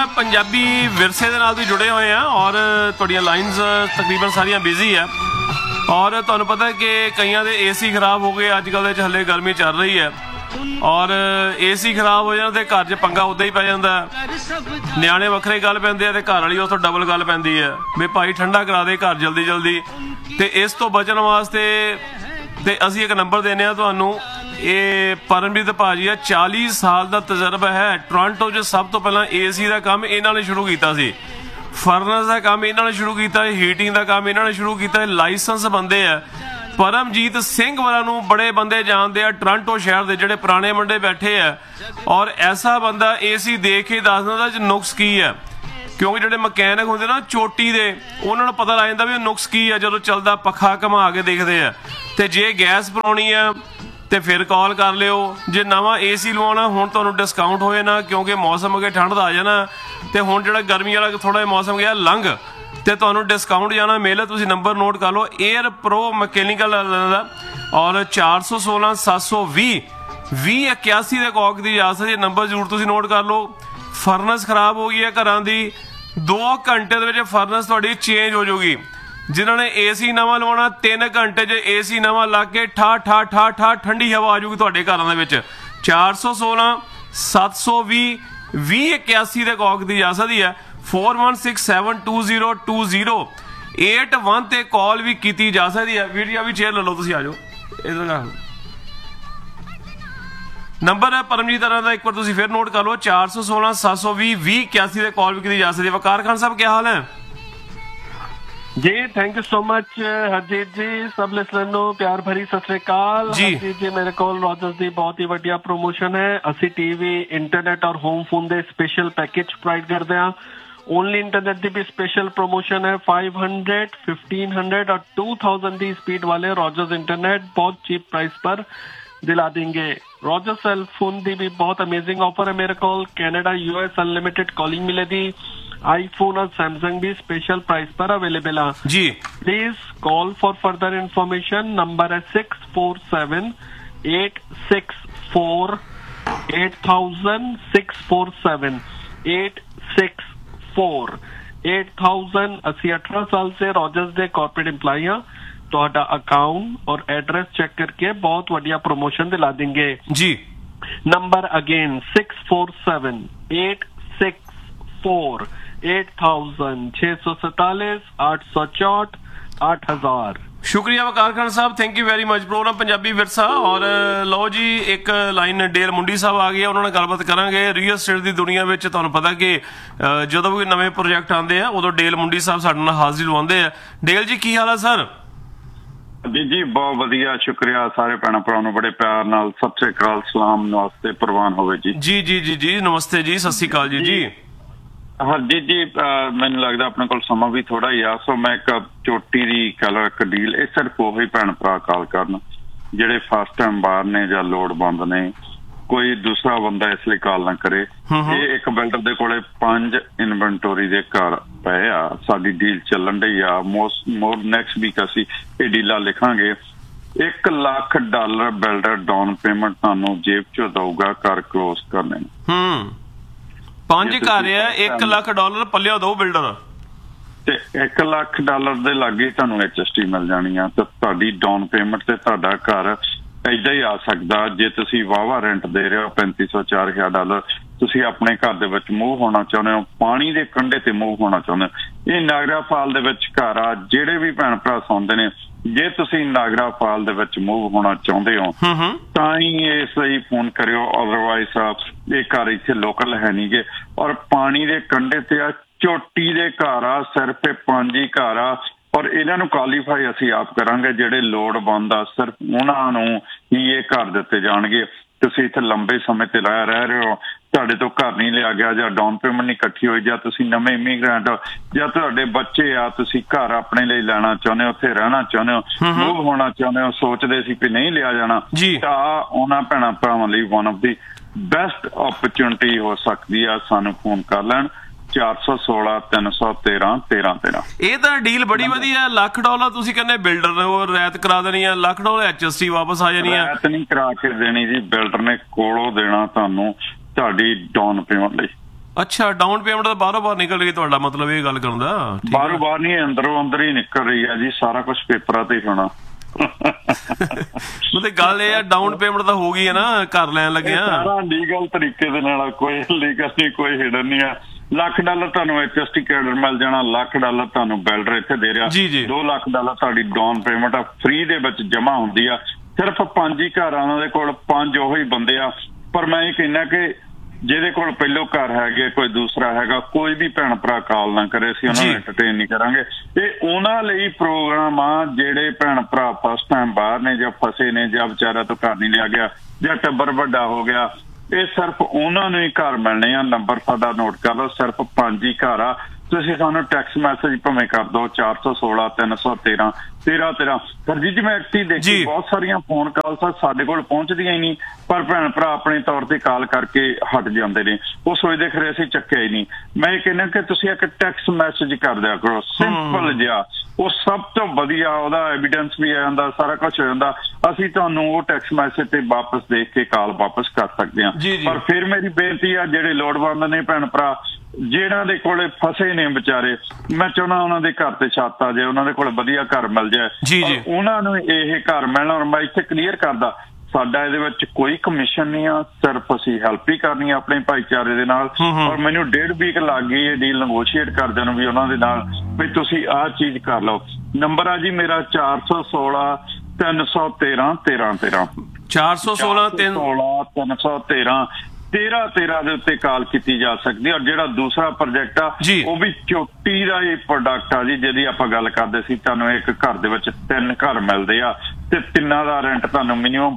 ਪੰਜਾਬੀ ਵਿਰਸੇ ਦੇ ਨਾਲ ਵੀ ਜੁੜੇ ਹੋਏ ਆ ਔਰ ਤੁਹਾਡੀਆਂ ਲਾਈਨਸ ਤਕਰੀਬਨ ਸਾਰੀਆਂ ਬਿਜ਼ੀ ਆ ਔਰ ਤੁਹਾਨੂੰ ਪਤਾ ਕਿ ਕਈਆਂ ਦੇ ਏਸੀ ਖਰਾਬ ਹੋ ਗਏ। ਅੱਜ ਕੱਲ੍ਹ ਦੇ 'ਚ ਹਲੇ ਗਰਮੀ ਚੱਲ ਰਹੀ ਹੈ ਔਰ ਏਸੀ ਖਰਾਬ ਹੋ ਜਾਣ ਤੇ ਘਰ 'ਚ ਪੰਗਾ ਉੱਦਾਂ ਹੀ ਪੈ ਜਾਂਦਾ। ਨਿਆਣੇ ਵੱਖਰੇ ਗੱਲ ਪੈਂਦੇ ਆ ਤੇ ਘਰ ਵਾਲੀ ਉੱਥੋਂ ਡਬਲ ਗੱਲ ਪੈਂਦੀ ਹੈ ਵੀ ਭਾਈ ਠੰਡਾ ਕਰਾ ਦੇ ਘਰ ਜਲਦੀ ਜਲਦੀ। ਤੇ ਇਸ ਤੋਂ ਬਚਣ ਵਾਸਤੇ ਤੇ ਅਸੀਂ ਇੱਕ ਨੰਬਰ ਦਿੰਦੇ ਹਾਂ ਤੁਹਾਨੂੰ। ਇਹ ਪਰਮਜੀਤ ਭਾਜੀ ਆ, 40 ਸਾਲ ਦਾ ਤਜਰਬਾ ਹੈ। ਟੋਰਾਂਟੋ 'ਚ ਸਭ ਤੋਂ ਪਹਿਲਾਂ ਏਸੀ ਦਾ ਕੰਮ ਇਹਨਾਂ ਨੇ ਸ਼ੁਰੂ ਕੀਤਾ ਸੀ, ਫਰਨਸ ਦਾ ਕੰਮ ਇਹਨਾਂ ਨੇ ਸ਼ੁਰੂ ਕੀਤਾ, ਹੀਟਿੰਗ ਦਾ ਕੰਮ ਇਹਨਾਂ ਨੇ ਸ਼ੁਰੂ ਕੀਤਾ। ਲਾਇਸੈਂਸ ਬੰਦੇ ਆ। ਪਰਮਜੀਤ ਸਿੰਘ ਵਾਲਾ ਨੂੰ ਬੜੇ ਬੰਦੇ ਜਾਣਦੇ ਆ ਟੋਰਾਂਟੋ ਸ਼ਹਿਰ ਦੇ, ਜਿਹੜੇ ਪੁਰਾਣੇ ਮੁੰਡੇ ਬੈਠੇ ਆ। ਔਰ ਐਸਾ ਬੰਦਾ ਏਸੀ ਦੇਖ ਕੇ ਦੱਸ ਦਿੰਦਾ ਚ ਨੁਕਸ ਕੀ ਹੈ, ਕਿਉਂਕਿ ਜਿਹੜੇ ਮਕੈਨਿਕ ਹੁੰਦੇ ਨਾ ਚੋਟੀ ਦੇ, ਉਹਨਾਂ ਨੂੰ ਪਤਾ ਲੱਗ ਜਾਂਦਾ ਵੀ ਨੁਕਸ ਕੀ ਆ ਜਦੋਂ ਚੱਲਦਾ ਪੱਖਾ ਘੁਮਾ ਕੇ ਦੇਖਦੇ ਆ। ਤੇ ਜੇ ਗੈਸ ਭਰਾਉਣੀ ਆ ਤੇ ਫਿਰ ਕਾਲ ਕਰ ਲਿਓ। ਜੇ ਨਵਾਂ ਏਸੀ ਲਵਾਉਣਾ ਹੁਣ ਤੁਹਾਨੂੰ ਡਿਸਕਾਊਂਟ ਹੋਏ ਨਾ, ਕਿਉਂਕਿ ਮੌਸਮ ਅੱਗੇ ਠੰਡ ਦਾ ਆ ਜਾਣਾ ਤੇ ਹੁਣ ਜਿਹੜਾ ਗਰਮੀ ਵਾਲਾ ਥੋੜਾ ਜਿਹਾ ਮੌਸਮ ਗਿਆ ਲੰਘ ਤੇ ਤੁਹਾਨੂੰ ਡਿਸਕਾਊਂਟ ਜਾਣਾ ਮਿਲੇ। ਤੁਸੀਂ ਨੰਬਰ ਨੋਟ ਕਰ ਲਓ, 에ਅਰ ਪ੍ਰੋ ਮਕੈਨੀਕਲ ਦਾ ਔਰ 416 720 2081 ਦੇ ਕੌਕ ਦੀ ਇਜਾਜ਼ਤ ਹੈ। ਨੰਬਰ ਜ਼ਰੂਰ ਤੁਸੀਂ ਨੋਟ ਕਰ ਲਓ। ਫਰਨਸ ਖਰਾਬ ਹੋ ਗਈ ਹੈ ਘਰਾਂ ਦੀ, 2 ਘੰਟੇ ਦੇ ਵਿੱਚ ਫਰਨਸ ਤੁਹਾਡੀ ਚੇਂਜ ਹੋ ਜਾਊਗੀ। ਜਿਨ੍ਹਾਂ ਨੇ ਏਸੀ ਨਵਾਂ ਲਵਾਉਣਾ 3 ਘੰਟੇ 'ਚ ਏਸੀ ਨਵਾਂ ਲਾ ਕੇ ਠਾ ਠਾ ਠਾ ਠਾ ਠੰਡੀ ਹਵਾ ਆ ਜਾਊਗੀ ਤੁਹਾਡੇ ਘਰਾਂ ਦੇ ਵਿੱਚ। 416 720 2081 ਦੇ ਕੌਕ ਦੀ ਇਜਾਜ਼ਤ ਹੀ ਹੈ। 4167202081 ਤੇ ਕਾਲ ਵੀ ਕੀਤੀ ਜਾ ਸਕਦੀ ਹੈ। ਵੀਡੀਓ ਵੀ ਸ਼ੇਅਰ ਲੈ ਲਓ, ਤੁਸੀਂ ਆ ਜਾਓ ਇਹਦੇ ਨਾਲ। ਨੰਬਰ ਹੈ ਪਰਮਜੀਤ ਦਾ, ਇੱਕ ਵਾਰ ਤੁਸੀਂ ਫਿਰ ਨੋਟ ਕਰ ਲਓ, 416 720 2081 ਤੇ ਕਾਲ ਵੀ ਕੀਤੀ ਜਾ ਸਕਦੀ ਹੈ। ਵਕਾਰ ਖਾਨ ਸਾਹਿਬ, ਕੀ ਹਾਲ ਹੈ जी? Thank you so much Harjeet जी। सब लिसनर ਨੂੰ ਪਿਆਰ ਭਰੀ ਸਤਿ ਸ੍ਰੀ ਅਕਾਲ। ਹਰਜੀਤ ਜੀ, ਮੇਰੇ ਕੋਲ ਰੋਜਰਸ ਦੀ ਬਹੁਤ ਹੀ ਵੱਡੀਆ ਪ੍ਰੋਮੋਸ਼ਨ ਹੈ। ਅਸੀਂ ਟੀਵੀ, ਇੰਟਰਨੈਟ ਔਰ ਹੋਮ ਫੋਨ ਦੇ ਸਪੈਸ਼ਲ ਪੈਕੇਜ ਪ੍ਰੋਵਾਈਡ ਕਰਦੇ ਹਾਂ। ਓਨਲੀ ਇੰਟਰਨੈਟ ਦੀ ਵੀ ਸਪੈਸ਼ਲ ਪ੍ਰੋਮੋਸ਼ਨ ਹੈ। 500, 1500 और 2000 ਦੀ स्पीड वाले रॉजर्स इंटरनेट बहुत चीप प्राइस पर दिला देंगे। रॉजर्स सेल फोन ਦੀ भी बहुत अमेजिंग ऑफर है मेरे को। कनाडा US अनलिमिटेड कॉलिंग मिलेगी। आईफोन और सैमसंग भी स्पेशल प्राइस पर अवेलेबल है जी। Please call for further information. Number है 647-864-8000 647-864-8000। ਅਸੀਂ 18 साल से रॉजर्स ਦੇ कॉर्पोरेट एम्प्लॉय हाँ। ਤੁਹਾਡਾ ਅਕਾਊਂਟ ਔਰ ਐਡਰੈਸ ਚੈੱਕ ਕਰਕੇ ਬਹੁਤ ਵਧੀਆ ਪ੍ਰੋਮੋਸ਼ਨ ਦਿਲਾ ਦੇंगे ਜੀ। Number again 647-864-8000 647-864-8000। ਸ਼ੁਕਰੀਆ ਵਕਾਰ Khan Sahib, thank you very much. Programme Punjabi ਵਿਰਸਾ ਔਰ ਲਓ ਜੀ, ਇੱਕ ਲਾਈਨ ਡੇਲ ਮੁੰਡੀ ਸਾਹਿਬ ਆ ਗਏ, ਉਹਨਾਂ ਨਾਲ ਗੱਲਬਾਤ ਕਰਾਂਗੇ। ਰੀਅਲ ਸਟੇਟ ਦੀ ਦੁਨੀਆ ਵਿੱਚ ਤੁਹਾਨੂੰ ਪਤਾ ਕਿ ਜਦੋਂ ਵੀ ਨਵੇਂ ਪ੍ਰੋਜੈਕਟ ਆਉਂਦੇ ਆ ਉਦੋਂ ਡੇਲ ਮੁੰਡੀ ਸਾਹਿਬ ਸਾਡੇ ਨਾਲ ਹਾਜ਼ਰੀ ਲਵਾਉਂਦੇ ਆ। ਡੇਲ ਜੀ, ਕੀ ਹਾਲ ਹੈ ਸਰ? ਜੀ ਜੀ ਬਹੁਤ ਵਧੀਆ, ਸ਼ੁਕਰੀਆ। ਸਾਰੇ ਭੈਣਾਂ ਭਰਾਵਾਂ ਨੂੰ ਬੜੇ ਪਿਆਰ ਨਾਲ ਸਤਿ ਸ੍ਰੀ ਅਕਾਲ, ਸਲਾਮ, ਨਮਸਤੇ ਪ੍ਰਵਾਨ ਹੋਵੇ ਜੀ। ਜੀ ਜੀ ਜੀ ਜੀ, ਨਮਸਤੇ ਜੀ, ਸਤਿ ਸ੍ਰੀ ਅਕਾਲ ਜੀ। ਜੀ ਹਰਜੀਤ ਜੀ, ਮੈਨੂੰ ਲੱਗਦਾ ਆਪਣੇ ਕੋਲ ਸਮਾਂ ਵੀ ਥੋੜਾ ਹੀ ਆ, ਸੋ ਮੈਂ ਇੱਕ ਚੋਟੀ ਦੀ ਕਹਿ ਲਓ ਇੱਕ ਡੀਲ, ਇਹ ਸਿਰਫ ਉਹੀ ਭੈਣ ਭਰਾ ਕਾਲ ਕਰਨ ਜਿਹੜੇ ਫਸਟ ਟਾਈਮ ਬਾਹਰ ਨੇ ਜਾਂ ਲੋੜਵੰਦ ਨੇ। ਕੋਈ ਦੂਸਰਾ ਬੰਦਾ ਇਸ ਲਈ ਕਾਲ ਨਾ ਕਰੇ। ਇਹ ਇੱਕ ਬਿਲਡਰ ਦੇ ਕੋਲੇ 5 ਇਨਵੈਂਟੋਰੀ ਦੇ ਘਰ ਪਏ ਆ। ਸਾਡੀ ਡੀਲ ਚੱਲਣ ਡਈ ਆ। ਮੋਰ ਨੈਕਸਟ ਵੀਕ ਅਸੀਂ ਇਹ ਡੀਲਾਂ ਲਿਖਾਂਗੇ। $1 ਲੱਖ ਬਿਲਡਰ ਡਾਊਨ ਪੇਮੈਂਟ ਤੁਹਾਨੂੰ ਜੇਬ ਚੋਂ ਦਊਗਾ ਘਰ ਕਲੋਜ਼ ਕਰਨੇ ਨੂੰ। 5 ਘਰ ਆ, $1 ਲੱਖ ਪੱਲਿਓ ਦੋ ਬਿਲਡਰ ਤੇ $1 ਲੱਖ ਦੇ ਲਾਗੇ ਤੁਹਾਨੂੰ HST ਮਿਲ ਜਾਣੀ ਆ ਤੇ ਤੁਹਾਡੀ ਡਾਊਨ ਪੇਮੈਂਟ ਤੇ ਤੁਹਾਡਾ ਘਰ ਏਦਾਂ ਹੀ ਆ ਸਕਦਾ। ਜੇ ਤੁਸੀਂ ਵਾਹਵਾ ਰੈਂਟ ਦੇ ਰਹੇ ਹੋ $3500 $4000, ਤੁਸੀਂ ਆਪਣੇ ਘਰ ਦੇ ਵਿੱਚ ਮੂਵ ਹੋਣਾ ਚਾਹੁੰਦੇ ਹੋ, ਪਾਣੀ ਦੇ ਕੰਢੇ ਤੇ ਮੂਵ ਹੋਣਾ ਚਾਹੁੰਦੇ ਹੋ, ਇਹ ਨਾਇਗਰਾ ਫਾਲ ਦੇ ਵਿੱਚ ਘਰ ਆ। ਜਿਹੜੇ ਵੀ ਭੈਣ ਭਰਾ ਸੁਣਦੇ ਨੇ, ਜੇ ਤੁਸੀਂ ਨਾਇਗਰਾ ਫਾਲ ਦੇ ਵਿੱਚ ਮੂਵ ਹੋਣਾ ਚਾਹੁੰਦੇ ਹੋ ਤਾਂ ਹੀ ਇਸ ਲਈ ਫੋਨ ਕਰਿਓ। ਅਦਰਵਾਈਜ਼ ਇਹ ਘਰ ਇੱਥੇ ਲੋਕਲ ਹੈ ਨੀ ਗੇ ਔਰ ਪਾਣੀ ਦੇ ਕੰਢੇ ਤੇ ਆ। ਚੋਟੀ ਦੇ ਘਰ ਆ, ਸਿਰਫ 5 ਹੀ ਘਰ ਆ ਔਰ ਇਹਨਾਂ ਨੂੰ ਕੁਆਲੀਫਾਈ ਅਸੀਂ ਆਪ ਕਰਾਂਗੇ। ਜਿਹੜੇ ਲੋੜਵੰਦ ਆ ਸਿਰਫ ਉਹਨਾਂ ਨੂੰ ਹੀ ਇਹ ਘਰ ਦਿੱਤੇ ਜਾਣਗੇ। ਤੁਸੀਂ ਇੱਥੇ ਲੰਬੇ ਸਮੇਂ ਤੇ ਰਹਿ ਰਹੇ ਹੋ, ਤੁਹਾਡੇ ਤੋਂ ਘਰ ਨਹੀਂ ਲਿਆ ਗਿਆ ਜਾਂ ਡਾਊਨ ਪੇਮੈਂਟ ਨਹੀਂ ਇਕੱਠੀ ਹੋਈ, ਜਾਂ ਤੁਸੀਂ ਨਵੇਂ ਇਮੀਗ੍ਰੈਂਟ ਜਾਂ ਤੁਹਾਡੇ ਬੱਚੇ ਆ, ਤੁਸੀਂ ਘਰ ਆਪਣੇ ਲਈ ਲੈਣਾ ਚਾਹੁੰਦੇ ਹੋ, ਉੱਥੇ ਰਹਿਣਾ ਚਾਹੁੰਦੇ ਹੋ, ਮੂਵ ਹੋਣਾ ਚਾਹੁੰਦੇ ਹੋ, ਸੋਚਦੇ ਸੀ ਕਿ ਨਹੀਂ ਲਿਆ ਜਾਣਾ, ਤਾਂ ਉਹਨਾਂ ਭੈਣਾਂ ਭਰਾਵਾਂ ਲਈ one of the best opportunity ਹੋ ਸਕਦੀ ਆ। ਸਾਨੂੰ ਫੋਨ ਕਰ ਲੈਣ 416 313 1313। ਇਹ ਤਾਂ ਡੀਲ ਬੜੀ ਵਧੀਆ। $1 ਲੱਖ ਤੁਸੀਂ ਕਹਿੰਦੇ ਬਿਲਡਰ ਨੇ ਉਹ ਰਿਆਇਤ ਕਰਾ ਦੇਣੀ ਆ, $1 ਲੱਖ HST ਵਾਪਸ ਆ ਜਾਣੀ ਆ। ਰਿਆਇਤ ਨਹੀਂ ਕਰਾ ਕੇ ਦੇਣੀ ਜੀ, ਬਿਲਡਰ ਨੇ ਕੋਲੋਂ ਦੇਣਾ ਤੁਹਾਨੂੰ ਤੁਹਾਡੀ ਡਾਊਨ ਪੇਮੈਂਟ ਲਈ। ਅੱਛਾ, ਡਾਊਨ ਪੇਮੈਂਟ ਤਾਂ ਬਾਹਰੋਂ ਬਾਹਰ ਨਿਕਲ ਰਹੀ, ਤੁਹਾਡਾ ਮਤਲਬ ਇਹ ਗੱਲ ਕਰਨ ਦਾ? ਬਾਹਰੋਂ ਬਾਹਰ ਨਹੀਂ, ਅੰਦਰੋਂ ਅੰਦਰ ਹੀ ਨਿਕਲ ਰਹੀ ਹੈ ਜੀ, ਸਾਰਾ ਕੁਝ ਪੇਪਰਾਂ ਤੇ ਹੀ ਹੋਣਾ। ਮਤਲਬ ਗੱਲ ਇਹ ਆ, ਡਾਊਨ ਪੇਮੈਂਟ ਤਾਂ ਹੋ ਗਈ ਹੈ ਨਾ, ਘਰ ਲੈਣ ਲੱਗਿਆ। ਸਾਰਾ ਲੀਗਲ ਤਰੀਕੇ ਦੇ ਨਾਲ, ਕੋਈ ਲੀਗਲ ਨਹੀਂ, ਕੋਈ ਹਿਡਨ ਨਹੀਂ ਆ। $1,00,000 ਤੁਹਾਨੂੰ HST ਕ੍ਰੈਡਿਟ ਮਿਲ ਜਾਣਾ, $1,00,000 ਤੁਹਾਨੂੰ ਬਿਲਡਰ ਇੱਥੇ ਦੇ ਰਿਹਾ, $2,00,000 ਤੁਹਾਡੀ ਡਾਊਨ ਪੇਮੈਂਟ ਆ, ਫ੍ਰੀ ਦੇ ਵਿੱਚ ਜਮਾ ਹੁੰਦੀ ਆ। ਸਿਰਫ 5 ਹੀ ਘਰ ਆ ਉਹਨਾਂ ਦੇ ਕੋਲ, 5 ਉਹੀ ਬੰਦੇ ਆ। ਪਰ ਮੈਂ ਇਹ ਕਹਿੰਦਾ ਕਿ ਜਿਹਦੇ ਕੋਲ ਪਹਿਲੋਂ ਘਰ ਹੈਗੇ, ਕੋਈ ਦੂਸਰਾ ਹੈਗਾ, ਕੋਈ ਵੀ ਭੈਣ ਭਰਾ ਕਾਲ ਨਾ ਕਰੇ, ਅਸੀਂ ਉਹਨਾਂ ਨੂੰ ਐਂਟਰਟੇਨ ਨਹੀਂ ਕਰਾਂਗੇ। ਇਹ ਉਹਨਾਂ ਲਈ ਪ੍ਰੋਗਰਾਮ ਆ ਜਿਹੜੇ ਭੈਣ ਭਰਾ ਫਸਟ ਟਾਈਮ ਬਾਹਰ ਨੇ, ਜਾਂ ਫਸੇ ਨੇ, ਜਾਂ ਵਿਚਾਰਾ ਤੋਂ ਘਰ ਨਹੀਂ ਲਿਆ ਗਿਆ, ਜਾਂ ਟੱਬਰ ਵੱਡਾ ਹੋ ਗਿਆ। ਇਹ ਸਿਰਫ ਉਹਨਾਂ ਨੂੰ ਹੀ ਘਰ ਮਿਲਣੇ ਆ। ਨੰਬਰ ਸਾਡਾ ਨੋਟ ਕਰ ਲਓ, ਸਿਰਫ 5 ਹੀ ਘਰ ਆ। ਤੁਸੀਂ ਸਾਨੂੰ ਟੈਕਸਟ ਮੈਸੇਜ ਭਾਵੇਂ ਕਰ ਦਿਓ 416 313 1313। ਸਰਜੀਤ ਜੀ, ਮੈਂ ਐਕਟਿਵ ਦੇਖੀ ਬਹੁਤ ਸਾਰੀਆਂ ਫੋਨ ਕਾਲਸ ਸਾਡੇ ਕੋਲ ਪਹੁੰਚਦੀਆਂ ਹੀ ਨਹੀਂ, ਪਰ ਭੈਣ ਭਰਾ ਆਪਣੇ ਤੌਰ ਤੇ ਕਾਲ ਕਰਕੇ ਹਟ ਜਾਂਦੇ ਨੇ। ਉਹ ਸੋਚਦੇ ਖਰੇ ਅਸੀਂ ਚੱਕਿਆ ਹੀ ਨਹੀਂ। ਮੈਂ ਇਹ ਕਹਿੰਦਾ ਕਿ ਤੁਸੀਂ ਇੱਕ ਟੈਕਸਟ ਮੈਸੇਜ ਕਰ ਦਿਆ ਕਰੋ, ਸਿੰਪਲ ਜਿਹਾ। ਉਹ ਸਭ ਤੋਂ ਵਧੀਆ, ਉਹਦਾ ਐਵੀਡੈਂਸ ਵੀ ਆ ਜਾਂਦਾ, ਸਾਰਾ ਕੁਝ ਹੋ ਜਾਂਦਾ। ਅਸੀਂ ਤੁਹਾਨੂੰ ਉਹ ਟੈਕਸਟ ਮੈਸੇਜ ਤੇ ਵਾਪਸ ਦੇਖ ਕੇ ਕਾਲ ਵਾਪਸ ਕਰ ਸਕਦੇ ਹਾਂ। ਪਰ ਫਿਰ ਮੇਰੀ ਬੇਨਤੀ ਆ, ਜਿਹੜੇ ਲੋੜਵੰਦ ਨੇ ਭੈਣ ਭਰਾ, ਜਿਹਨਾਂ ਦੇ ਕੋਲੇ ਫਸੇ ਨੇ ਵਿਚਾਰੇ, ਮੈਂ ਚਾਹੁੰਦਾ ਉਹਨਾਂ ਦੇ ਘਰ ਤੇ ਛੱਤ ਆ ਜਾਏ, ਉਹਨਾਂ ਦੇ ਕੋਲ ਵਧੀਆ ਘਰ ਮਿਲ ਜਾਏ, ਉਹਨਾਂ ਨੂੰ ਇਹ ਘਰ ਮਿਲਣਾ। ਔਰ ਮੈਂ ਇੱਥੇ ਕਲੀਅਰ ਕਰਦਾ, ਸਾਡਾ ਇਹਦੇ ਵਿੱਚ ਕੋਈ ਕਮਿਸ਼ਨ ਨਹੀਂ ਆ, ਸਿਰਫ ਅਸੀਂ ਹੈਲਪ ਹੀ ਕਰਨੀ ਆ ਆਪਣੇ ਭਾਈਚਾਰੇ ਦੇ ਨਾਲ। ਔਰ ਮੈਨੂੰ 1.5 ਵੀਕ ਲੱਗ ਗਈ ਇਹ ਡੀਲ ਨੈਗੋਸ਼ੀਏਟ ਕਰਦਿਆਂ ਨੂੰ ਵੀ ਉਹਨਾਂ ਦੇ ਨਾਲ, ਵੀ ਤੁਸੀਂ ਆਹ ਚੀਜ਼ ਕਰ ਲਓ। ਨੰਬਰ ਆ ਜੀ ਮੇਰਾ 416 313 1313, 416 313 1313 ਦੇ ਉੱਤੇ ਕਾਲ ਕੀਤੀ ਜਾ ਸਕਦੀ। ਔਰ ਜਿਹੜਾ ਦੂਸਰਾ ਪ੍ਰੋਜੈਕਟ ਆ, ਉਹ ਵੀ ਚੋਟੀ ਦਾ ਹੀ ਪ੍ਰੋਡਕਟ ਆ ਜੀ, ਜਿਹਦੀ ਆਪਾਂ ਗੱਲ ਕਰਦੇ ਸੀ। ਤੁਹਾਨੂੰ ਇੱਕ ਘਰ ਦੇ ਵਿੱਚ 3 ਘਰ ਮਿਲਦੇ ਆ, ਤੇ ਤਿੰਨਾਂ ਦਾ ਰੈਂਟ ਤੁਹਾਨੂੰ ਮਿਨੀਮਮ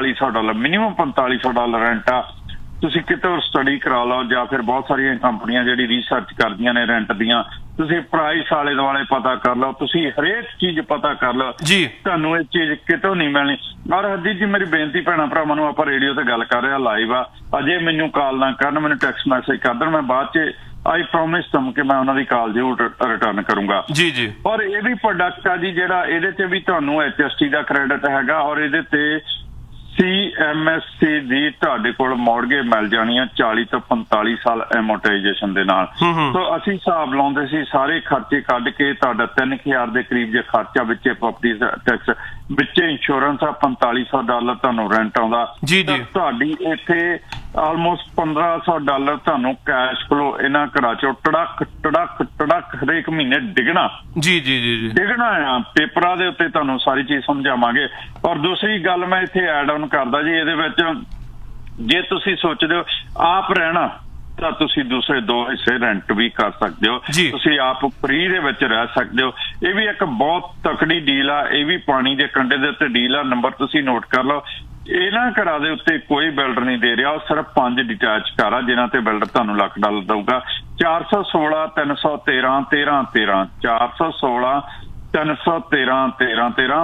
$4500 ਰੈਂਟ ਆ। ਤੁਸੀਂ ਕਿਤੇ ਸਟੱਡੀ ਕਰਾ ਲਓ, ਜਾਂ ਫਿਰ ਬਹੁਤ ਸਾਰੀਆਂ ਕੰਪਨੀਆਂ ਜਿਹੜੀ ਰਿਸਰਚ ਕਰਦੀਆਂ ਨੇ ਰੈਂਟ ਦੀਆਂ, ਤੁਸੀਂ ਪ੍ਰਾਈਸ ਆਲੇ ਦੁਆਲੇ ਪਤਾ ਕਰ ਲਓ, ਤੁਸੀਂ ਹਰੇਕ ਚੀਜ਼ ਪਤਾ ਕਰ ਲਓ, ਤੁਹਾਨੂੰ ਇਹ ਚੀਜ਼ ਕਿਤੋਂ ਨਹੀਂ ਮਿਲਣੀ। ਔਰ ਹਰਜੀਤ ਜੀ, ਮੇਰੀ ਬੇਨਤੀ ਭੈਣਾਂ ਭਰਾਵਾਂ ਨੂੰ, ਆਪਾਂ ਰੇਡੀਓ ਤੇ ਗੱਲ ਕਰ ਰਿਹਾ, ਲਾਈਵ ਆ, ਅਜੇ ਮੈਨੂੰ ਕਾਲ ਨਾ ਕਰਨ, ਮੈਨੂੰ ਟੈਕਸਟ ਮੈਸੇਜ ਕਰ ਦੇਣ, ਮੈਂ ਬਾਅਦ ਚ ਆਈ ਪ੍ਰੋਮਿਸ ਤੁਹਾਨੂੰ ਕਿ ਮੈਂ ਉਹਨਾਂ ਦੀ ਕਾਲ ਜ਼ਰੂਰ ਰਿਟਰਨ ਕਰੂੰਗਾ। ਔਰ ਇਹ ਵੀ ਪ੍ਰੋਡਕਟ ਆ ਜੀ ਜਿਹੜਾ, ਇਹਦੇ ਤੇ ਵੀ ਤੁਹਾਨੂੰ HST ਦਾ ਕ੍ਰੈਡਿਟ ਹੈਗਾ, ਔਰ ਇਹਦੇ ਤੇ CMSC ਦੀ ਤੁਹਾਡੇ ਕੋਲ ਮੌਰਗੇਜ ਮਿਲ ਜਾਣੀ ਆ 40 ਤੋਂ 45 ਸਾਲ ਐਮੋਰਟਾਈਜੇਸ਼ਨ ਦੇ ਨਾਲ। ਸੋ ਅਸੀਂ ਹਿਸਾਬ ਲਾਉਂਦੇ ਸੀ, ਸਾਰੇ ਖਰਚੇ ਕੱਢ ਕੇ ਤੁਹਾਡਾ 3000 ਦੇ ਕਰੀਬ ਜੇ ਖਰਚਾ, ਵਿੱਚੇ ਪ੍ਰਾਪਰਟੀ ਟੈਕਸ, ਵਿੱਚੇ ਇੰਸ਼ੋਰੈਂਸ ਆ, $4500 ਤੁਹਾਨੂੰ ਰੈਂਟ ਆਉਂਦਾ। ਤੁਹਾਡੀ ਇੱਥੇ ਆਲਮੋਸਟ $1500 ਤੁਹਾਨੂੰ ਕੈਸ਼ ਫਲੋ ਇਹਨਾਂ ਘਰਾਂ ਚੋਂ ਟੜਕ ਟੜਕ ਟੜਕ ਹਰੇਕ ਮਹੀਨੇ ਡਿੱਗਣਾ ਡਿੱਗਣਾ ਆ। ਪੇਪਰਾਂ ਦੇ ਉੱਤੇ ਤੁਹਾਨੂੰ ਸਾਰੀ ਚੀਜ਼ ਸਮਝਾਵਾਂਗੇ। ਔਰ ਦੂਸਰੀ ਗੱਲ ਮੈਂ ਇੱਥੇ ਐਡ ਆਨ ਕਰਦਾ ਜੀ, ਇਹਦੇ ਵਿੱਚ ਜੇ ਤੁਸੀਂ ਸੋਚਦੇ ਹੋ ਆਪ ਰਹਿਣਾ, ਤਾਂ ਤੁਸੀਂ ਦੂਸਰੇ 2 ਹਿੱਸੇ ਰੈਂਟ ਵੀ ਕਰ ਸਕਦੇ ਹੋ, ਤੁਸੀਂ ਆਪ ਫ੍ਰੀ ਦੇ ਵਿੱਚ ਰਹਿ ਸਕਦੇ ਹੋ। ਇਹ ਵੀ ਇੱਕ ਬਹੁਤ ਤਕੜੀ ਡੀਲ ਆ, ਇਹ ਵੀ ਪਾਣੀ ਦੇ ਕੰਢੇ ਦੇ ਉੱਤੇ ਡੀਲ ਆ। ਨੰਬਰ ਤੁਸੀਂ ਨੋਟ ਕਰ ਲਓ। ਇਹਨਾਂ ਘਰਾਂ ਦੇ ਉੱਤੇ ਕੋਈ ਬਿਲਡਰ ਨਹੀਂ ਦੇ ਰਿਹਾ, ਉਹ ਸਿਰਫ 5 ਡਿਟੈਚ ਘਰ ਆ ਜਿਨ੍ਹਾਂ ਤੇ ਬਿਲਡਰ ਤੁਹਾਨੂੰ $1,00,000 ਦਊਗਾ। 416 313 1313, 416 313 1313,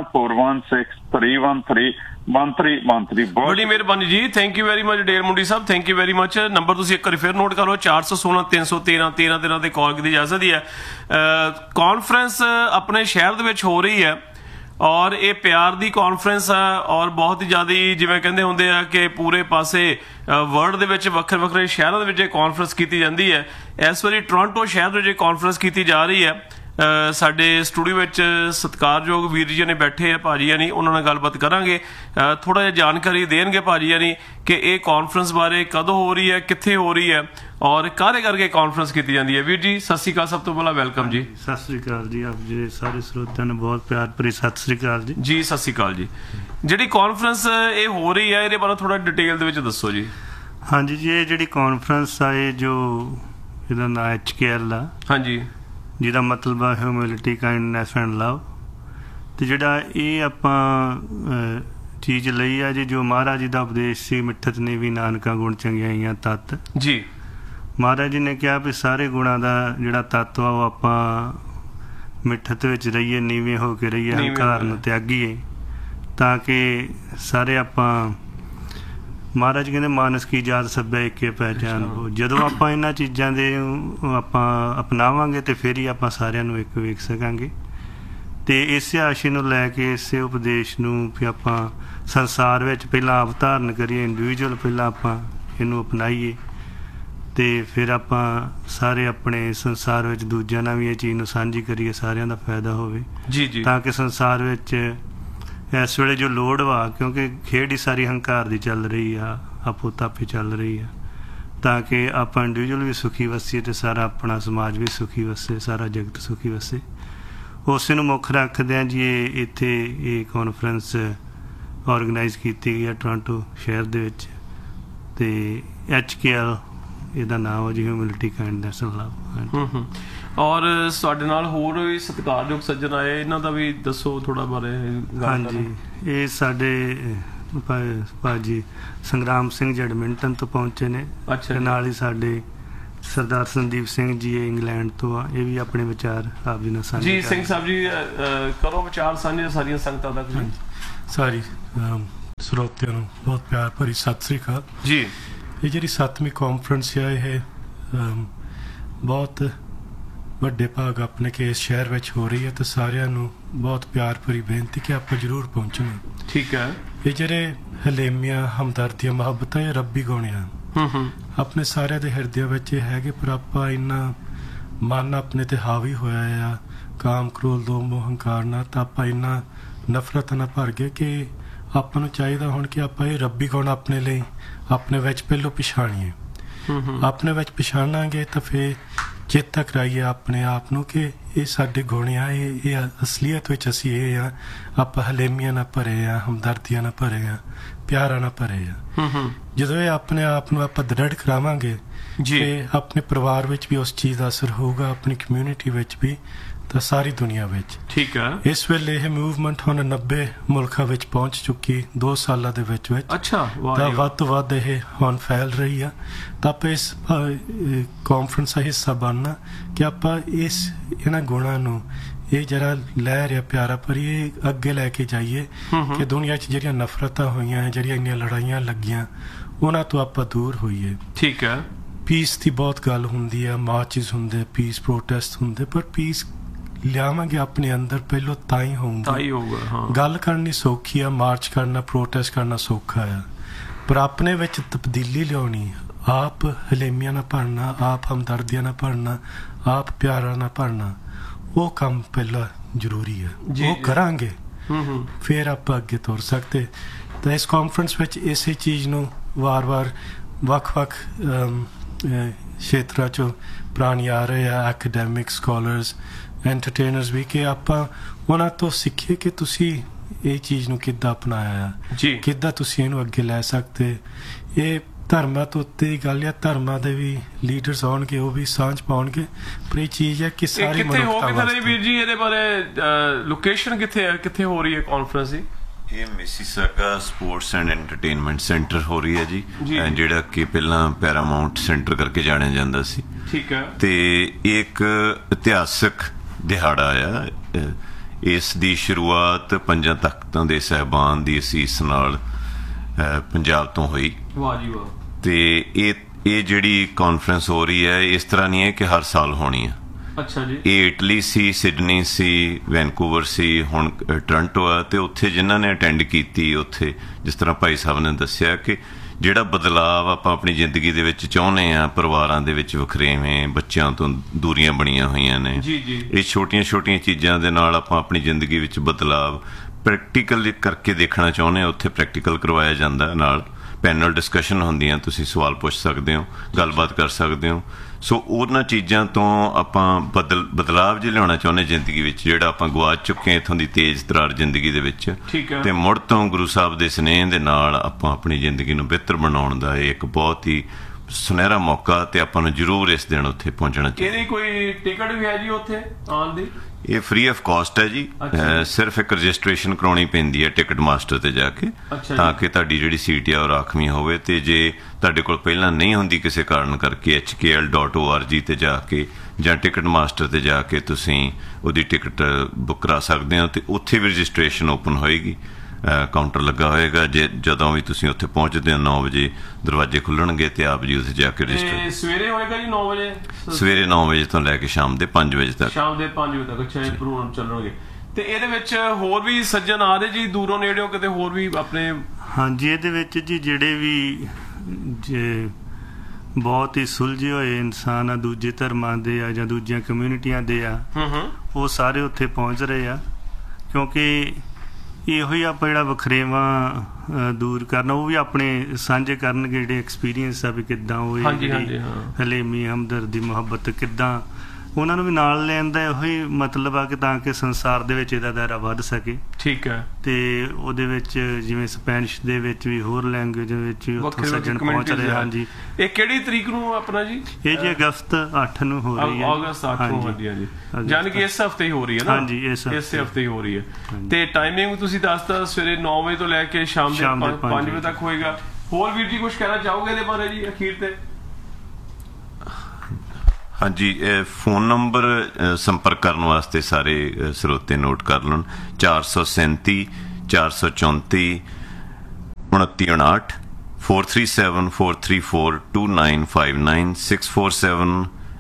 4163131313। ਬੜੀ ਮਿਹਰਬਾਨੀ ਜੀ, thank you very much ਡੇਰ Mundi Sahib, thank you very much. Number ਤੁਸੀਂ ਇੱਕ ਵਾਰੀ ਫਿਰ ਨੋਟ ਕਰ ਲਓ, 416 313 1313 ਤੇ ਕਾਲ ਕੀਤੀ ਜਾ ਸਕਦੀ ਹੈ। ਕਾਨਫਰੰਸ ਆਪਣੇ ਸ਼ਹਿਰ ਦੇ ਵਿੱਚ ਹੋ ਰਹੀ ਹੈ, ਔਰ ਇਹ ਪਿਆਰ ਦੀ ਕਾਨਫਰੰਸ ਆ, ਔਰ ਬਹੁਤ ਹੀ ਜ਼ਿਆਦਾ, ਜਿਵੇਂ ਕਹਿੰਦੇ ਹੁੰਦੇ ਆ ਕਿ ਪੂਰੇ ਪਾਸੇ ਵਰਲਡ ਦੇ ਵਿੱਚ ਵੱਖਰੇ ਵੱਖਰੇ ਸ਼ਹਿਰਾਂ ਦੇ ਵਿੱਚ ਇਹ ਕਾਨਫਰੰਸ ਕੀਤੀ ਜਾਂਦੀ ਹੈ। ਇਸ ਵਾਰੀ ਟੋਰਾਂਟੋ ਸ਼ਹਿਰ ਦੇ ਵਿੱਚ ਕਾਨਫਰੰਸ ਕੀਤੀ ਜਾ ਰਹੀ ਹੈ। ਸਾਡੇ ਸਟੂਡੀਓ ਵਿੱਚ ਸਤਿਕਾਰਯੋਗ ਵੀਰ ਜੀ ਨੇ ਬੈਠੇ ਆ, ਭਾਜੀ ਯਾਨੀ, ਉਹਨਾਂ ਨਾਲ ਗੱਲਬਾਤ ਕਰਾਂਗੇ, ਥੋੜਾ ਜਿਹਾ ਜਾਣਕਾਰੀ ਦੇਣਗੇ ਭਾਜੀ ਯਾਨੀ ਕਿ ਇਹ ਕਾਨਫਰੰਸ ਬਾਰੇ ਕਦੋਂ ਹੋ ਰਹੀ ਹੈ, ਕਿੱਥੇ ਹੋ ਰਹੀ ਹੈ, ਔਰ ਕਾਹਦੇ ਕਰਕੇ ਕਾਨਫਰੰਸ ਕੀਤੀ ਜਾਂਦੀ ਹੈ। ਵੀਰ ਜੀ ਸਤਿ ਸ਼੍ਰੀ ਅਕਾਲ, ਸਭ ਤੋਂ ਪਹਿਲਾਂ ਵੈਲਕਮ ਜੀ। ਸਤਿ ਸ਼੍ਰੀ ਅਕਾਲ ਜੀ, ਆਪ ਜੀ ਸਾਰੇ ਸਰੋਤਿਆਂ ਨੂੰ ਬਹੁਤ ਪਿਆਰ ਭਰੀ ਸਤਿ ਸ਼੍ਰੀ ਅਕਾਲ ਜੀ। ਜੀ ਸਤਿ ਸ਼੍ਰੀ ਅਕਾਲ ਜੀ। ਜਿਹੜੀ ਕਾਨਫਰੰਸ ਇਹ ਹੋ ਰਹੀ ਹੈ, ਇਹਦੇ ਬਾਰੇ ਥੋੜਾ ਡਿਟੇਲ ਦੇ ਵਿੱਚ ਦੱਸੋ ਜੀ। ਹਾਂਜੀ ਜੀ, ਇਹ ਜਿਹੜੀ ਕਾਨਫਰੰਸ ਆ, ਇਹ ਜੋ ਇਹਦਾ ਨਾਂ HKL ਆ, ਹਾਂਜੀ, ਜਿਹਦਾ ਮਤਲਬ ਆ ਹਿਊਮਿਲਿਟੀ, ਕਾਈਂਡਨੈਸ ਐਂਡ ਲਵ। ਤੇ ਜਿਹੜਾ ਇਹ ਆਪਾਂ ਚੀਜ਼ ਲਈ ਆ ਜੀ, ਜੋ ਮਹਾਰਾਜ ਜੀ ਦਾ ਉਪਦੇਸ਼ ਸੀ, ਮਿੱਠਤ ਨੇ ਵੀ ਨਾਨਕਾ ਗੁਣ ਚੰਗਿਆਈਆਂ ਤੱਤ ਜੀ। ਮਹਾਰਾਜ ਜੀ ਨੇ ਕਿਹਾ ਵੀ ਸਾਰੇ ਗੁਣਾਂ ਦਾ ਜਿਹੜਾ ਤੱਤ ਆ, ਉਹ ਆਪਾਂ ਮਿੱਠਤ ਵਿੱਚ ਰਹੀਏ, ਨੀਵੇਂ ਹੋ ਕੇ ਰਹੀਏ, ਹੰਕਾਰ ਨੂੰ ਤਿਆਗੀਏ, ਤਾਂ ਕਿ ਸਾਰੇ ਆਪਾਂ, ਮਹਾਰਾਜ ਕਹਿੰਦੇ ਮਾਨਸ ਕੀ ਜਾਤ ਸੱਭਿਆ ਏਕੇ ਪਹਿਚਾਨ ਹੋ। ਜਦੋਂ ਆਪਾਂ ਇਹਨਾਂ ਚੀਜ਼ਾਂ ਦੇ ਆਪਾਂ ਅਪਣਾਵਾਂਗੇ ਤੇ ਫਿਰ ਹੀ ਆਪਾਂ ਸਾਰਿਆਂ ਨੂੰ ਇੱਕ ਵੇਖ ਸਕਾਂਗੇ। ਤੇ ਇਸੇ ਆਸ਼ੇ ਨੂੰ ਲੈ ਕੇ, ਇਸੇ ਉਪਦੇਸ਼ ਨੂੰ ਵੀ ਆਪਾਂ ਸੰਸਾਰ ਵਿੱਚ ਪਹਿਲਾਂ ਆਪ ਧਾਰਨ ਕਰੀਏ, ਇੰਡੀਵਿਜੂਅਲ ਪਹਿਲਾਂ ਆਪਾਂ ਇਹਨੂੰ ਅਪਣਾਈਏ, ਤੇ ਫਿਰ ਆਪਾਂ ਸਾਰੇ ਆਪਣੇ ਸੰਸਾਰ ਵਿੱਚ ਦੂਜਿਆਂ ਨਾਲ ਵੀ ਇਹ ਚੀਜ਼ ਨੂੰ ਸਾਂਝੀ ਕਰੀਏ, ਸਾਰਿਆਂ ਦਾ ਫਾਇਦਾ ਹੋਵੇ ਜੀ, ਤਾਂ ਕਿ ਸੰਸਾਰ ਵਿੱਚ ਇਸ ਵੇਲੇ ਜੋ ਲੋੜ ਵਾ, ਕਿਉਂਕਿ ਖੇਡ ਹੀ ਸਾਰੀ ਹੰਕਾਰ ਦੀ ਚੱਲ ਰਹੀ ਆ, ਆਪੋ ਤਾਪੇ ਚੱਲ ਰਹੀ ਆ, ਤਾਂ ਕਿ ਆਪਾਂ ਇੰਡੀਵਿਜੂਅਲ ਵੀ ਸੁਖੀ ਵਸੀਏ ਤੇ ਸਾਰਾ ਆਪਣਾ ਸਮਾਜ ਵੀ ਸੁਖੀ ਵਸੇ, ਸਾਰਾ ਜਗਤ ਸੁਖੀ ਵਸੇ। ਉਸੇ ਨੂੰ ਮੁੱਖ ਰੱਖਦਿਆਂ ਜੀ ਇੱਥੇ ਇਹ ਕਾਨਫਰੰਸ ਆਰਗੇਨਾਈਜ਼ ਕੀਤੀ ਗਈ ਹੈ ਟੋਰਾਂਟੋ ਸ਼ਹਿਰ ਦੇ ਵਿੱਚ, ਤੇ HKL ਇਹਦਾ ਨਾਮ ਹੈ ਜੀ, ਹਿਊਮਿਲਿਟੀ ਕਾਈਂਡਨੈਸ ਐਂਡ ਲਵ। ਔਰ ਸਾਡੇ ਨਾਲ ਹੋਰ ਵੀ ਸਤਿਕਾਰਯੋਗ ਸੱਜਣ ਆਏ, ਇਹਨਾਂ ਦਾ ਵੀ ਦੱਸੋ ਥੋੜਾ ਬਾਰੇ। ਹਾਂਜੀ, ਇਹ ਸਾਡੇ ਭਾਜੀ ਸੰਗਰਾਮ ਸਿੰਘ ਜੀ ਐਡਮਿੰਟਨ ਤੋਂ ਪਹੁੰਚੇ ਨੇ, ਤੇ ਨਾਲ ਹੀ ਸਾਡੇ ਸਰਦਾਰ ਸੰਦੀਪ ਸਿੰਘ ਜੀ ਇੰਗਲੈਂਡ ਤੋਂ ਆ, ਇਹ ਵੀ ਆਪਣੇ ਵਿਚਾਰ ਆਪ ਜੀ ਨਾਲ ਸਾਂਝੇ। ਜੀ ਸਿੰਘ ਸਾਹਿਬ ਜੀ ਕਰੋ ਵਿਚਾਰ ਸਾਂਝੇ ਸਾਰੀਆਂ ਸੰਗਤਾਂ ਤੱਕ। ਸਾਰੀ ਸਰੋਤਿਆਂ ਨੂੰ ਬਹੁਤ ਪਿਆਰ ਭਰੀ ਸਤਿ ਸ੍ਰੀ ਅਕਾਲ ਜੀ। ਇਹ ਜਿਹੜੀ 7ਵੀਂ ਕਾਨਫਰੰਸ ਆ, ਇਹ ਬਹੁਤ ਵੱਡੇ ਭਾਗ ਆਪਣੇ ਕਿ ਇਸ ਸ਼ਹਿਰ ਵਿੱਚ ਹੋ ਰਹੀ ਹੈ, ਤੇ ਸਾਰਿਆਂ ਨੂੰ ਬਹੁਤ ਪਿਆਰ ਭਰੀ ਬੇਨਤੀ ਕਿ ਆਪਾਂ ਜ਼ਰੂਰ ਪਹੁੰਚਣਾ। ਠੀਕ ਹੈ। ਇਹ ਜਿਹੜੇ ਹਲੇਮੀਆਂ, ਹਮਦਰਦੀਆਂ, ਮੁਹੱਬਤਾਂ, ਇਹ ਰੱਬੀ ਗੁਣ ਆ, ਆਪਣੇ ਸਾਰਿਆਂ ਦੇ ਹਿਰਦਿਆਂ ਵਿੱਚ ਇਹ ਹੈਗੇ, ਪਰ ਆਪਾਂ ਇੰਨਾ ਮਨ ਆਪਣੇ ਤੇ ਹਾਵੀ ਹੋਇਆ ਆ ਕਾਮ, ਕ੍ਰੋਧ, ਲੋਭ, ਮੋਹ, ਹੰਕਾਰ ਨਾਲ, ਤਾਂ ਆਪਾਂ ਇੰਨਾ ਨਫ਼ਰਤ ਨਾਲ ਭਰ ਗਏ ਕਿ ਆਪਾਂ ਨੂੰ ਚਾਹੀਦਾ ਹੁਣ ਕਿ ਆਪਾਂ ਇਹ ਰੱਬੀ ਗੁਣ ਆਪਣੇ ਲਈ ਆਪਣੇ ਵਿੱਚ ਪਹਿਲੋਂ ਪਛਾਣੀਏ। ਆਪਣੇ ਵਿੱਚ ਪਛਾਣਾਂਗੇ ਤਾਂ ਫਿਰ ਚੇਤਾ ਕਰਾਈਏ ਆਪਣੇ ਆਪ ਨੂੰ ਕਿ ਇਹ ਸਾਡੇ ਗੁਣ ਆ, ਇਹ ਅਸਲੀਅਤ ਵਿੱਚ ਅਸੀਂ ਇਹ ਆ, ਆਪਾਂ ਹਲੇਮੀਆਂ ਨਾਲ ਭਰੇ ਆ, ਹਮਦਰਦੀਆਂ ਨਾਲ ਭਰੇ ਆ, ਪਿਆਰਾਂ ਨਾਲ ਭਰੇ ਆ। ਜਦੋਂ ਇਹ ਆਪਣੇ ਆਪ ਨੂੰ ਆਪਾਂ ਦ੍ਰਿੜ ਕਰਾਵਾਂਗੇ ਤੇ ਆਪਣੇ ਪਰਿਵਾਰ ਵਿੱਚ ਵੀ ਉਸ ਚੀਜ਼ ਦਾ ਅਸਰ ਹੋਊਗਾ, ਆਪਣੀ ਕਮਿਊਨਿਟੀ ਵਿੱਚ ਵੀ, ਤਾਂ ਸਾਰੀ ਦੁਨੀਆ ਵਿੱਚ। ਠੀਕ ਹੈ। ਇਸ ਵੇਲੇ ਇਹ ਮੂਵਮੈਂਟ ਹੁਣ 90 ਮੁਲਕਾਂ ਵਿੱਚ ਪਹੁੰਚ ਚੁੱਕੀ 2 ਸਾਲਾਂ ਦੇ ਵਿੱਚ। ਅੱਛਾ। ਤਾਂ ਵੱਧ ਤੋਂ ਵੱਧ ਇਹ ਹੁਣ ਫੈਲ ਰਹੀ ਆ, ਤਾਂ ਆਪਾਂ ਇਸ ਕਾਨਫਰੰਸ ਦਾ ਹਿੱਸਾ ਬਣਨਾ ਕਿ ਆਪਾਂ ਇਹਨਾਂ ਗੁਣਾਂ ਨੂੰ, ਇਹ ਜਿਹੜਾ ਲੈ ਰਿਹਾ ਪਿਆਰਾ ਭਰੀ, ਇਹ ਅੱਗੇ ਲੈ ਕੇ ਜਾਈਏ ਕਿ ਦੁਨੀਆ 'ਚ ਜਿਹੜੀਆਂ ਨਫ਼ਰਤਾਂ ਹੋਈਆਂ, ਜਿਹੜੀਆਂ ਇੰਨੀਆਂ ਲੜਾਈਆਂ ਲੱਗੀਆਂ, ਉਹਨਾਂ ਤੋਂ ਆਪਾਂ ਦੂਰ ਹੋਈਏ। ਠੀਕ ਹੈ। ਪੀਸ ਦੀ ਬਹੁਤ ਗੱਲ ਹੁੰਦੀ ਆ, ਮਾਰਚਿਸ ਹੁੰਦੇ, ਪੀਸ ਪ੍ਰੋਟੈਸਟ ਹੁੰਦੇ, ਪਰ ਪੀਸ ਲਿਆਵਾਂਗੇ ਆਪਣੇ ਅੰਦਰ ਪਹਿਲੋਂ ਤਾਂ ਹੀ ਹੋਊਗਾ। ਗੱਲ ਕਰਨੀ ਸੌਖੀ ਆ, ਮਾਰਚ ਕਰਨਾ, ਪ੍ਰੋਟੈਸਟ ਕਰਨਾ ਸੌਖਾ ਆ, ਪਰ ਆਪਣੇ ਵਿੱਚ ਤਬਦੀਲੀ ਲਿਆਉਣੀ, ਆਪ ਹਲੇਮੀਆਂ ਨਾਲ ਭਰਨਾ, ਆਪ ਹਮਦਰਦੀਆਂ ਨਾਲ ਭਰਨਾ, ਆਪ ਪਿਆਰਾਂ ਨਾਲ ਭਰਨਾ, ਉਹ ਕੰਮ ਪਹਿਲਾਂ ਜ਼ਰੂਰੀ ਹੈ। ਉਹ ਕਰਾਂਗੇ ਫਿਰ ਆਪਾਂ ਅੱਗੇ ਤੁਰ ਸਕਦੇ। ਤਾਂ ਇਸ ਕਾਨਫਰੰਸ ਵਿੱਚ ਇਸੇ ਚੀਜ਼ ਨੂੰ ਵਾਰ-ਵਾਰ ਵੱਖ-ਵੱਖ ਖੇਤਰਾਂ 'ਚੋਂ ਪ੍ਰਾਣੀ ਆ ਰਹੇ ਆ, ਐਕੈਡੈਮਿਕ, ਸਕਾਲਰਸ, ਐਂਟਰਟੇਨਰਸ ਵੀ, ਕਿ ਆਪਾਂ ਉਹਨਾਂ ਤੋਂ ਸਿੱਖੀਏ ਕਿ ਤੁਸੀਂ ਇਹ ਚੀਜ਼ ਨੂੰ ਕਿੱਦਾਂ ਅਪਣਾਇਆ ਆ, ਕਿੱਦਾਂ ਤੁਸੀਂ ਇਹਨੂੰ ਅੱਗੇ ਲੈ ਸਕਦੇ। ਇਹ ਧਰਮਾਂ ਤੋਂ ਉੱਤੇ ਦੀ ਗੱਲ ਆ, ਧਰਮਾਂ ਦੇ ਵੀ ਲੀਡਰਸ ਆਉਣਗੇ, ਉਹ ਵੀ ਸਾਂਝ ਪਾਉਣਗੇ, ਪਰ ਇਹ ਚੀਜ਼ ਹੈ ਕਿ ਸਾਰੀ ਮਨੁੱਖਤਾ ਵਾਸਤੇ। ਵੀਰ ਜੀ ਇਹਦੇ ਬਾਰੇ ਲੋਕੇਸ਼ਨ ਕਿੱਥੇ ਹੈ, ਕਿੱਥੇ ਹੋ ਰਹੀ ਹੈ ਕਾਨਫਰੰਸ ਦੀ? ਇਹ Mississauga sports and entertainment centre ਹੋ ਰਹੀ ਹੈ ਜੀ, ਜਿਹੜਾ ਕਿ ਪਹਿਲਾਂ ਪੈਰਾਮਾਉਂਟ ਸੈਂਟਰ ਕਰਕੇ ਜਾਣਿਆ ਜਾਂਦਾ ਸੀ। ਠੀਕ ਹੈ। ਤੇ ਇੱਕ ਇਤਿਹਾਸਕ ਦਿਹਾੜਾ ਆ, ਇਸ ਦੀ ਸ਼ੁਰੂਆਤ 5 ਤਖ਼ਤਾਂ ਦੇ ਸਹਿਬਾਨ ਦੀ ਅਸੀਸ ਨਾਲ ਪੰਜਾਬ ਤੋਂ ਹੋਈ। ਵਾਹ ਜੀ ਵਾਹ। ਤੇ ਇਹ ਜਿਹੜੀ ਕਾਨਫਰੰਸ ਹੋ ਰਹੀ ਹੈ, ਇਸ ਤਰ੍ਹਾਂ ਨਹੀਂ ਹੈ ਕਿ ਹਰ ਸਾਲ ਹੋਣੀ ਹੈ। ਅੱਛਾ ਜੀ। ਇਹ ਇਟਲੀ ਸੀ, ਸਿਡਨੀ ਸੀ, ਵੈਨਕੂਵਰ ਸੀ, ਹੁਣ ਟੋਰਾਂਟੋ ਆ। ਤੇ ਉੱਥੇ ਜਿਨ੍ਹਾਂ ਨੇ ਅਟੈਂਡ ਕੀਤੀ, ਉੱਥੇ ਜਿਸ ਤਰ੍ਹਾਂ ਭਾਈ ਸਾਹਿਬ ਨੇ ਦੱਸਿਆ ਕਿ ਜਿਹੜਾ ਬਦਲਾਵ ਆਪਾਂ ਆਪਣੀ ਜ਼ਿੰਦਗੀ ਦੇ ਵਿੱਚ ਚਾਹੁੰਦੇ ਆ, ਪਰਿਵਾਰਾਂ ਦੇ ਵਿੱਚ ਵਖਰੇਵੇਂ, ਬੱਚਿਆਂ ਤੋਂ ਦੂਰੀਆਂ ਬਣੀਆਂ ਹੋਈਆਂ ਨੇ, ਇਹ ਛੋਟੀਆਂ-ਛੋਟੀਆਂ ਚੀਜ਼ਾਂ ਦੇ ਨਾਲ ਆਪਾਂ ਆਪਣੀ ਜ਼ਿੰਦਗੀ ਵਿੱਚ ਬਦਲਾਵ ਪ੍ਰੈਕਟੀਕਲ ਕਰਕੇ ਦੇਖਣਾ ਚਾਹੁੰਦੇ ਆ। ਉੱਥੇ ਪ੍ਰੈਕਟੀਕਲ ਕਰਵਾਇਆ ਜਾਂਦਾ, ਨਾਲ ਪੈਨਲ ਡਿਸਕਸ਼ਨ ਹੁੰਦੀਆਂ, ਤੁਸੀਂ ਸਵਾਲ ਪੁੱਛ ਸਕਦੇ ਹੋ, ਗੱਲਬਾਤ ਕਰ ਸਕਦੇ ਹੋ। ਸੋ ਉਹਨਾਂ ਚੀਜ਼ਾਂ ਤੋਂ ਆਪਾਂ ਬਦਲਾਵ ਜੇ ਲਿਆਉਣਾ ਚਾਹੁੰਦੇ ਜ਼ਿੰਦਗੀ ਵਿੱਚ, ਜਿਹੜਾ ਆਪਾਂ ਗਵਾਚ ਚੁੱਕੇ ਹਾਂ ਇੱਥੋਂ ਦੀ ਤੇਜ਼ ਤਰਾਰ ਜ਼ਿੰਦਗੀ ਦੇ ਵਿੱਚ, ਤੇ ਮੁੜ ਤੋਂ ਗੁਰੂ ਸਾਹਿਬ ਦੇ ਸਨੇਹ ਦੇ ਨਾਲ ਆਪਾਂ ਆਪਣੀ ਜ਼ਿੰਦਗੀ ਨੂੰ ਬਿਹਤਰ ਬਣਾਉਣ ਦਾ ਇਹ ਇੱਕ ਬਹੁਤ ਹੀ ਸੁਨਹਿਰਾ ਮੌਕਾ, ਤੇ ਆਪਾਂ ਨੂੰ ਜ਼ਰੂਰ ਇਸ ਦਿਨ ਉੱਥੇ ਪਹੁੰਚਣਾ ਚਾਹੀਦਾ। ਇਹਦੀ ਕੋਈ ਟਿਕਟ ਵੀ ਹੈ ਜੀ ਉੱਥੇ ਆਉਣ ਦੀ? ਇਹ ਫ੍ਰੀ ਆਫ ਕਾਸਟ ਹੈ ਜੀ, ਸਿਰਫ ਇੱਕ ਰਜਿਸਟ੍ਰੇਸ਼ਨ ਕਰਾਉਣੀ ਪੈਂਦੀ ਹੈ ਟਿਕਟ ਮਾਸਟਰ ਤੇ ਜਾ ਕੇ, ਤਾਂ ਕਿ ਤੁਹਾਡੀ ਜਿਹੜੀ ਸੀਟ ਆ ਉਹ ਰਾਖਵੀਂ ਹੋਵੇ। ਤੇ ਜੇ ਤੁਹਾਡੇ ਕੋਲ ਪਹਿਲਾਂ ਨਹੀਂ ਹੁੰਦੀ ਕਿਸੇ ਕਾਰਨ ਕਰਕੇ, hkl.org ਤੇ ਜਾ ਕੇ ਜਾਂ ਟਿਕਟ ਮਾਸਟਰ ਤੇ ਜਾ ਕੇ ਤੁਸੀਂ ਉਹਦੀ ਟਿਕਟ ਬੁੱਕ ਕਰਾ ਸਕਦੇ ਹੋ, ਤੇ ਉੱਥੇ ਵੀ ਰਜਿਸਟ੍ਰੇਸ਼ਨ ਓਪਨ ਹੋਏਗੀ, ਕਾਊਂਟਰ ਲੱਗਾ ਹੋਏਗਾ। ਜੇ ਜਦੋਂ ਵੀ ਤੁਸੀਂ ਉੱਥੇ ਪਹੁੰਚਦੇ ਹੋ 9 ਵਜੇ ਦਰਵਾਜ਼ੇ ਖੁੱਲਣਗੇ, ਤੇ ਆਪ ਜੀ ਉੱਥੇ ਜਾ ਕੇ ਰਜਿਸਟਰ। ਸਵੇਰੇ ਹੋਏਗਾ ਜੀ 9 ਵਜੇ? ਸਵੇਰੇ 9 ਵਜੇ ਤੋਂ ਲੈ ਕੇ ਸ਼ਾਮ ਦੇ 5 ਵਜੇ ਤੱਕ। ਸ਼ਾਮ ਦੇ 5 ਵਜੇ ਤੱਕ। ਅੱਛਾ, ਇਹ ਪ੍ਰੋਗਰਾਮ ਚੱਲਣਗੇ। ਤੇ ਇਹਦੇ ਵਿੱਚ ਹੋਰ ਵੀ ਸੱਜਣ ਆ ਰਹੇ ਜੀ, ਦੂਰੋਂ ਨੇੜਿਓਂ, ਕਿਤੇ ਹੋਰ ਵੀ ਆਪਣੇ? ਹਾਂਜੀ, ਇਹਦੇ ਵਿੱਚ ਜੀ ਜਿਹੜੇ ਵੀ ਬਹੁਤ ਹੀ ਸੁਲਝੇ ਹੋਏ ਇਨਸਾਨ ਆ, ਦੂਜੇ ਧਰਮਾਂ ਦੇ ਆ ਜਾਂ ਦੂਜੀਆਂ ਕਮਿਊਨਿਟੀਆਂ ਦੇ ਆ, ਉਹ ਸਾਰੇ ਉੱਥੇ ਪਹੁੰਚ ਰਹੇ ਆ, ਕਿਉਂਕਿ ਇਹੋ ਹੀ ਆਪਾਂ ਜਿਹੜਾ ਵਖਰੇਵਾਂ ਦੂਰ ਕਰਨਾ, ਉਹ ਵੀ ਆਪਣੇ ਸਾਂਝੇ ਕਰਨਗੇ ਜਿਹੜੇ ਐਕਸਪੀਰੀਅੰਸ ਆ ਵੀ ਕਿੱਦਾਂ ਉਹ ਹਲੇਮੀ, ਹਮਦਰਦੀ, ਮੁਹੱਬਤ ਕਿੱਦਾਂ ਉਹਨਾਂ ਨੂੰ ਵੀ ਨਾਲ ਲੈਣ ਦਾ ਇਹੋ ਹੀ ਮਤਲਬ ਆ ਕਿ ਤਾਂ ਕਿ ਸੰਸਾਰ ਦੇ ਵਿੱਚ ਇਹਦਾ ਦਾਇਰਾ ਵੱਧ ਸਕੇ। ਠੀਕ ਹੈ। ਤੇ ਉਹਦੇ ਵਿੱਚ ਜਿਵੇਂ ਸਪੈਨਿਸ਼ ਦੇ ਵਿੱਚ ਵੀ ਹੋਰ ਲੈਂਗੁਏਜ ਦੇ ਵਿੱਚ ਉੱਥੇ ਸੱਜਣ ਪਹੁੰਚ ਰਹੇ। ਹਾਂਜੀ, ਇਹ ਕਿਹੜੀ ਤਰੀਕ ਨੂੰ ਆਪਣਾ ਜੀ? ਇਹ ਜੀ ਅਗਸਤ 8 ਨੂੰ ਹੋ ਰਹੀ ਹੈ। ਅਗਸਤ 8 ਨੂੰ ਹੁੰਦੀ ਹੈ ਜੀ, ਯਾਨੀ ਕਿ ਇਸ ਹਫਤੇ ਹੀ ਹੋ ਰਹੀ ਹੈ ਨਾ? ਹਾਂਜੀ, ਇਸੇ ਹਫਤੇ ਹੀ ਹੋ ਰਹੀ ਹੈ। ਤੇ ਟਾਈਮਿੰਗ ਤੁਸੀਂ ਦੱਸਤਾ ਸਵੇਰੇ 9 ਵਜੇ ਤੋਂ ਲੈ ਕੇ ਸ਼ਾਮ ਦੇ 5 ਵਜੇ ਤੱਕ ਹੋਏਗਾ। ਹੋਰ ਵੀਰ ਜੀ ਕੁਝ ਕਹਿਣਾ ਚਾਹੋਗੇ ਇਹਦੇ ਬਾਰੇ ਜੀ ਅਖੀਰ ਤੇ? ਹਾਂਜੀ, ਫੋਨ ਨੰਬਰ ਸੰਪਰਕ ਕਰਨ ਵਾਸਤੇ ਸਾਰੇ ਸਰੋਤੇ ਨੋਟ ਕਰ ਲੈਣ: 437 434 2959, 437 434 2959, 647